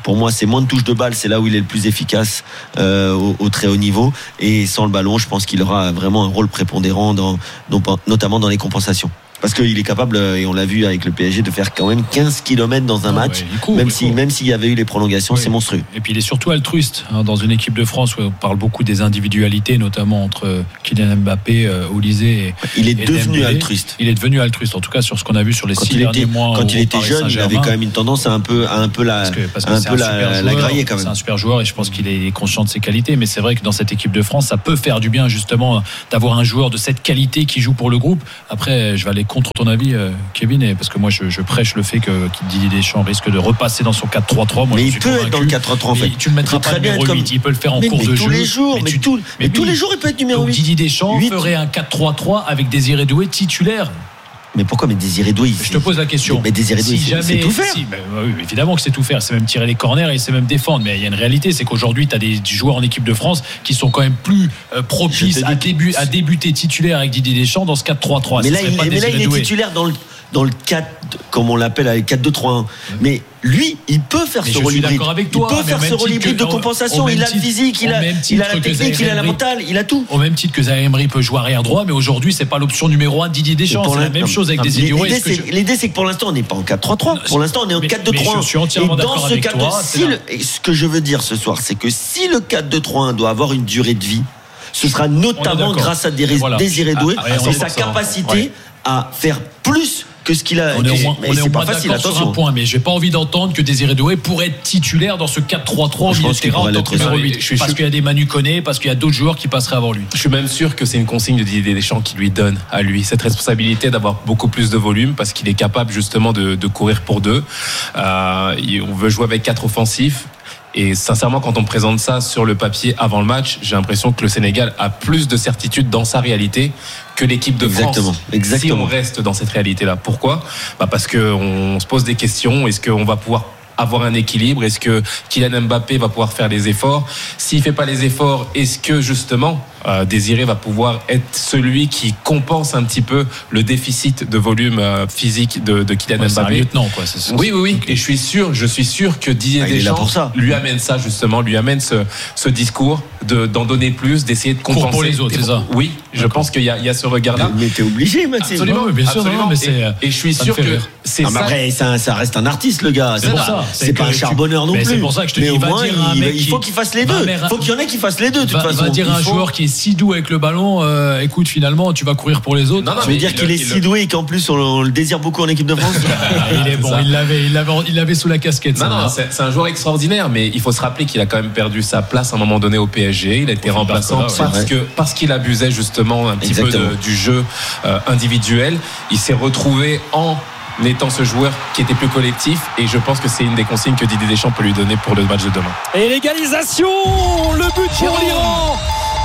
Pour moi, c'est moins de touches de balle, c'est là où il est le plus efficace euh, au, au très haut niveau. Et sans le ballon, je pense qu'il aura vraiment un rôle prépondérant, dans, notamment dans les compensations. Parce qu'il est capable, et on l'a vu avec le P S G, de faire quand même quinze kilomètres dans un non, match, ouais, court, même, si, même s'il y avait eu les prolongations, oui. C'est monstrueux. Et puis il est surtout altruiste, hein, dans une équipe de France où on parle beaucoup des individualités, notamment entre Kylian Mbappé, euh, Olysée et il est et devenu Dembélé. altruiste. Il est devenu altruiste, en tout cas sur ce qu'on a vu sur les quand six derniers était, mois. Quand il était jeune, il avait quand même une tendance à un peu, à un peu la, parce que, parce que un peu la, la grailler quand même. C'est un super joueur et je pense qu'il est conscient de ses qualités, mais c'est vrai que dans cette équipe de France, ça peut faire du bien justement d'avoir un joueur de cette qualité qui joue pour le groupe. Après, je vais aller contre ton avis, Kevin, parce que moi je, je prêche le fait que Didier Deschamps risque de repasser dans son quatre trois trois. Moi, mais je il suis peut convaincu. être dans le quatre trois trois en fait. Tu le mettras pas numéro huit, il peut le faire en mais, cours mais de tous jeu. Les jours, mais, tu, tout, mais, mais tous les jours, il peut être numéro donc, huit. Didier Deschamps huit ferait un quatre trois trois avec Désiré Doué titulaire. Mais pourquoi mais Désiré Doué Je te pose la question. Mais Désiré Doué, si c'est tout faire. Si, ben, oui, évidemment que c'est tout faire. C'est même tirer les corners et c'est même défendre. Mais il y a une réalité, c'est qu'aujourd'hui, tu as des joueurs en équipe de France qui sont quand même plus euh, propices à, début, à débuter titulaire avec Didier Deschamps dans ce quatre trois trois. Mais là, il, mais là, il est titulaire dans le dans le quatre, comme on l'appelle, avec quatre deux trois un. Mais lui, il peut faire mais ce rôle hybride. Il peut faire ce rôle hybride de compensation. Il a le physique, il a, il a la technique, il a la mentale, il a tout. Au même titre que Zaïre Emery peut jouer arrière droit, mais aujourd'hui, c'est pas l'option numéro un de Didier Deschamps. C'est la même chose avec des idiots. L'idée, c'est que pour l'instant, on n'est pas en quatre trois trois. Pour l'instant, on est en quatre deux trois un. Je suis entièrement d'accord avec toi. Ce que je veux dire ce soir, c'est que si le quatre deux trois un doit avoir une durée de vie, ce sera notamment grâce à Désiré Doué et sa capacité à faire plus que ce qu'il a. On est au moins, mais on est c'est au pas moins facile, d'accord attention. sur un point, mais j'ai pas envie d'entendre que Désiré Doué pourrait être titulaire dans ce quatre trois trois au milieu de terrain en tant que numéro huit. Je suis parce qu'il y a des Manu Koné, parce qu'il y a d'autres joueurs qui passeraient avant lui. Je suis même sûr que c'est une consigne de Didier Deschamps qui lui donne à lui cette responsabilité d'avoir beaucoup plus de volume parce qu'il est capable justement de, de courir pour deux. Euh, on veut jouer avec quatre offensifs. Et sincèrement, quand on présente ça sur le papier avant le match, j'ai l'impression que le Sénégal a plus de certitude dans sa réalité que l'équipe de Exactement. France. Exactement. Si on reste dans cette réalité-là. Pourquoi ? Bah parce qu'on se pose des questions. Est-ce qu'on va pouvoir avoir un équilibre? Est-ce que Kylian Mbappé va pouvoir faire les efforts? S'il fait pas les efforts, est-ce que justement euh, Désiré va pouvoir être celui qui compense un petit peu le déficit de volume euh, physique de, de Kylian ouais, Mbappé? C'est un lieutenant, quoi. C'est oui, oui, oui. Okay. Et je suis sûr, je suis sûr que Didier ah, Deschamps lui amène ça justement, lui amène ce, ce discours de, d'en donner plus, d'essayer de compenser. Pour les autres, c'est ça. Oui, je D'accord. pense qu'il y a, il y a ce regard-là. Mais t'es obligé, Maxime. Absolument, oui, bien sûr. absolument. Non, mais c'est, et, et je suis sûr que c'est non, ça. Après, ça, ça reste un artiste, le gars. C'est, c'est pour ça. C'est, c'est pas un charbonneur non plus. C'est pour ça que je te mais dis, au va moins, dire il, un mec il faut qu'il fasse les deux. Il faut qu'il y en ait qui fassent les deux. De toute va, façon. Va dire un faut... joueur qui est si doux avec le ballon. Euh, écoute, finalement, tu vas courir pour les autres. Non, non, tu veux dire il qu'il est si doué et qu'en plus on, on le désire beaucoup en équipe de France? Il est bon. Il l'avait, il l'avait, il l'avait sous la casquette. Non, non, c'est, c'est un joueur extraordinaire, mais il faut se rappeler qu'il a quand même perdu sa place à un moment donné au P S G. Il a été remplaçant là, ouais. parce que parce qu'il abusait justement un petit Exactement. peu de, du jeu euh, individuel. Il s'est retrouvé en étant ce joueur qui était plus collectif, et je pense que c'est une des consignes que Didier Deschamps peut lui donner pour le match de demain. Et l'égalisation, le but pour l'Iran.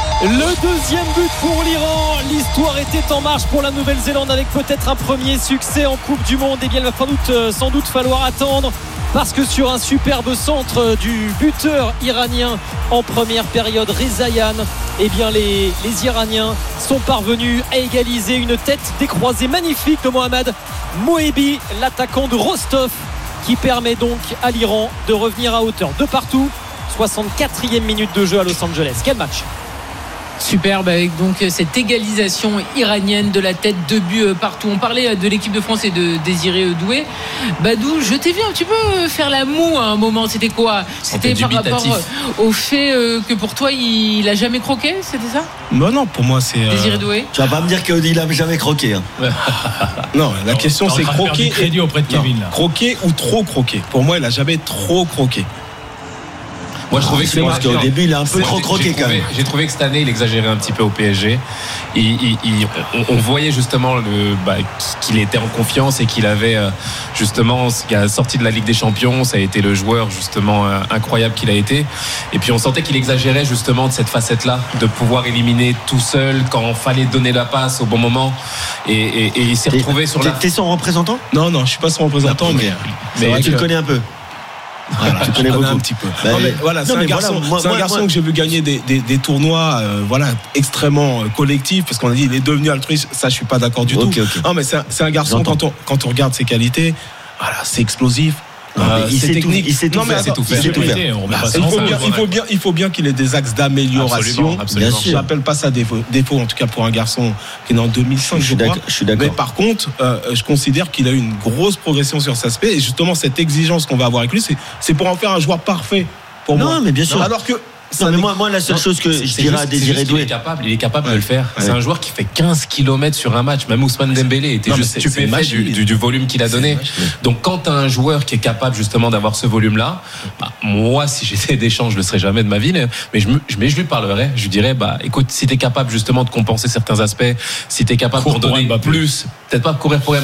Le deuxième but pour l'Iran. L'histoire était en marche pour la Nouvelle-Zélande avec peut-être un premier succès en Coupe du Monde. Et bien il va sans doute, sans doute falloir attendre, parce que sur un superbe centre du buteur iranien en première période, Rezaïan, eh bien les, les Iraniens sont parvenus à égaliser. Une tête décroisée magnifique de Mohamed Moebi, l'attaquant de Rostov, qui permet donc à l'Iran de revenir à hauteur de partout. soixante-quatrième minute de jeu à Los Angeles. Quel match! Superbe avec donc cette égalisation iranienne de la tête, deux buts partout. On parlait de l'équipe de France et de Désiré Doué. Badou, je t'ai vu un petit peu faire la moue à un moment. C'était quoi? C'était par rapport au fait que pour toi il a jamais croqué, c'était ça? Non, non, pour moi c'est. Désiré Doué. Tu vas pas me dire qu'il a jamais croqué. Hein. Non, la question non, c'est croquer. Crédit auprès de Kevin, là. Croquer ou trop croquer. Pour moi, il a jamais trop croqué. Moi, je trouvais que je pense qu'au début, il a un peu trop croqué quand même. J'ai trouvé que cette année, il exagérait un petit peu au P S G. Il, il, il, on, on voyait justement le, bah, qu'il était en confiance et qu'il avait justement, ce qui a sorti de la Ligue des Champions, ça a été le joueur justement incroyable qu'il a été. Et puis on sentait qu'il exagérait justement de cette facette-là, de pouvoir éliminer tout seul quand fallait donner la passe au bon moment. Et, et, et il s'est retrouvé sur la. T'es son représentant? Non, non, je suis pas son représentant, ah, mais, mais, mais tu le connais un peu. Voilà, tu connais beaucoup. Un petit peu. Bah, non, mais voilà, c'est non, un garçon, voilà, moi, c'est un moi, garçon moi, que j'ai vu gagner des, des, des tournois, euh, voilà, extrêmement euh, collectifs, parce qu'on a dit il est devenu altruiste. Ça, je suis pas d'accord du okay, tout. Okay. Non, mais c'est un, c'est un garçon quand on quand on regarde ses qualités, voilà, c'est explosif. Euh, il, sait tout, il sait tout faire. C'est tout faire. Il, tout faire. Bah, il, faut bien, il, faut bien, il faut bien qu'il ait des axes d'amélioration. Absolument, je n'appelle pas ça défaut, défaut, en tout cas pour un garçon qui est né en deux mille cinq, je, je crois. Je suis d'accord. Mais par contre, euh, je considère qu'il a eu une grosse progression sur cet aspect. Et justement, cette exigence qu'on va avoir avec lui, c'est, c'est pour en faire un joueur parfait. Pour non, moi. mais bien sûr. Non, alors que Non, mais moi, moi, la seule non, chose que je dirais à Désiré Doué, il est capable, il est capable ouais. de le faire. Ouais. C'est un joueur qui fait quinze kilomètres sur un match. Même Ousmane Dembélé était non, juste stupéfait du, du, du volume qu'il a donné. Donc, quand tu as un joueur qui est capable justement d'avoir ce volume-là, bah, moi, si j'étais Deschamps, je le serais jamais de ma vie. Mais je, mais je lui parlerais. Je lui dirais, bah, écoute, si tu es capable justement de compenser certains aspects, si tu es capable de donner plus, peut-être pas courir pour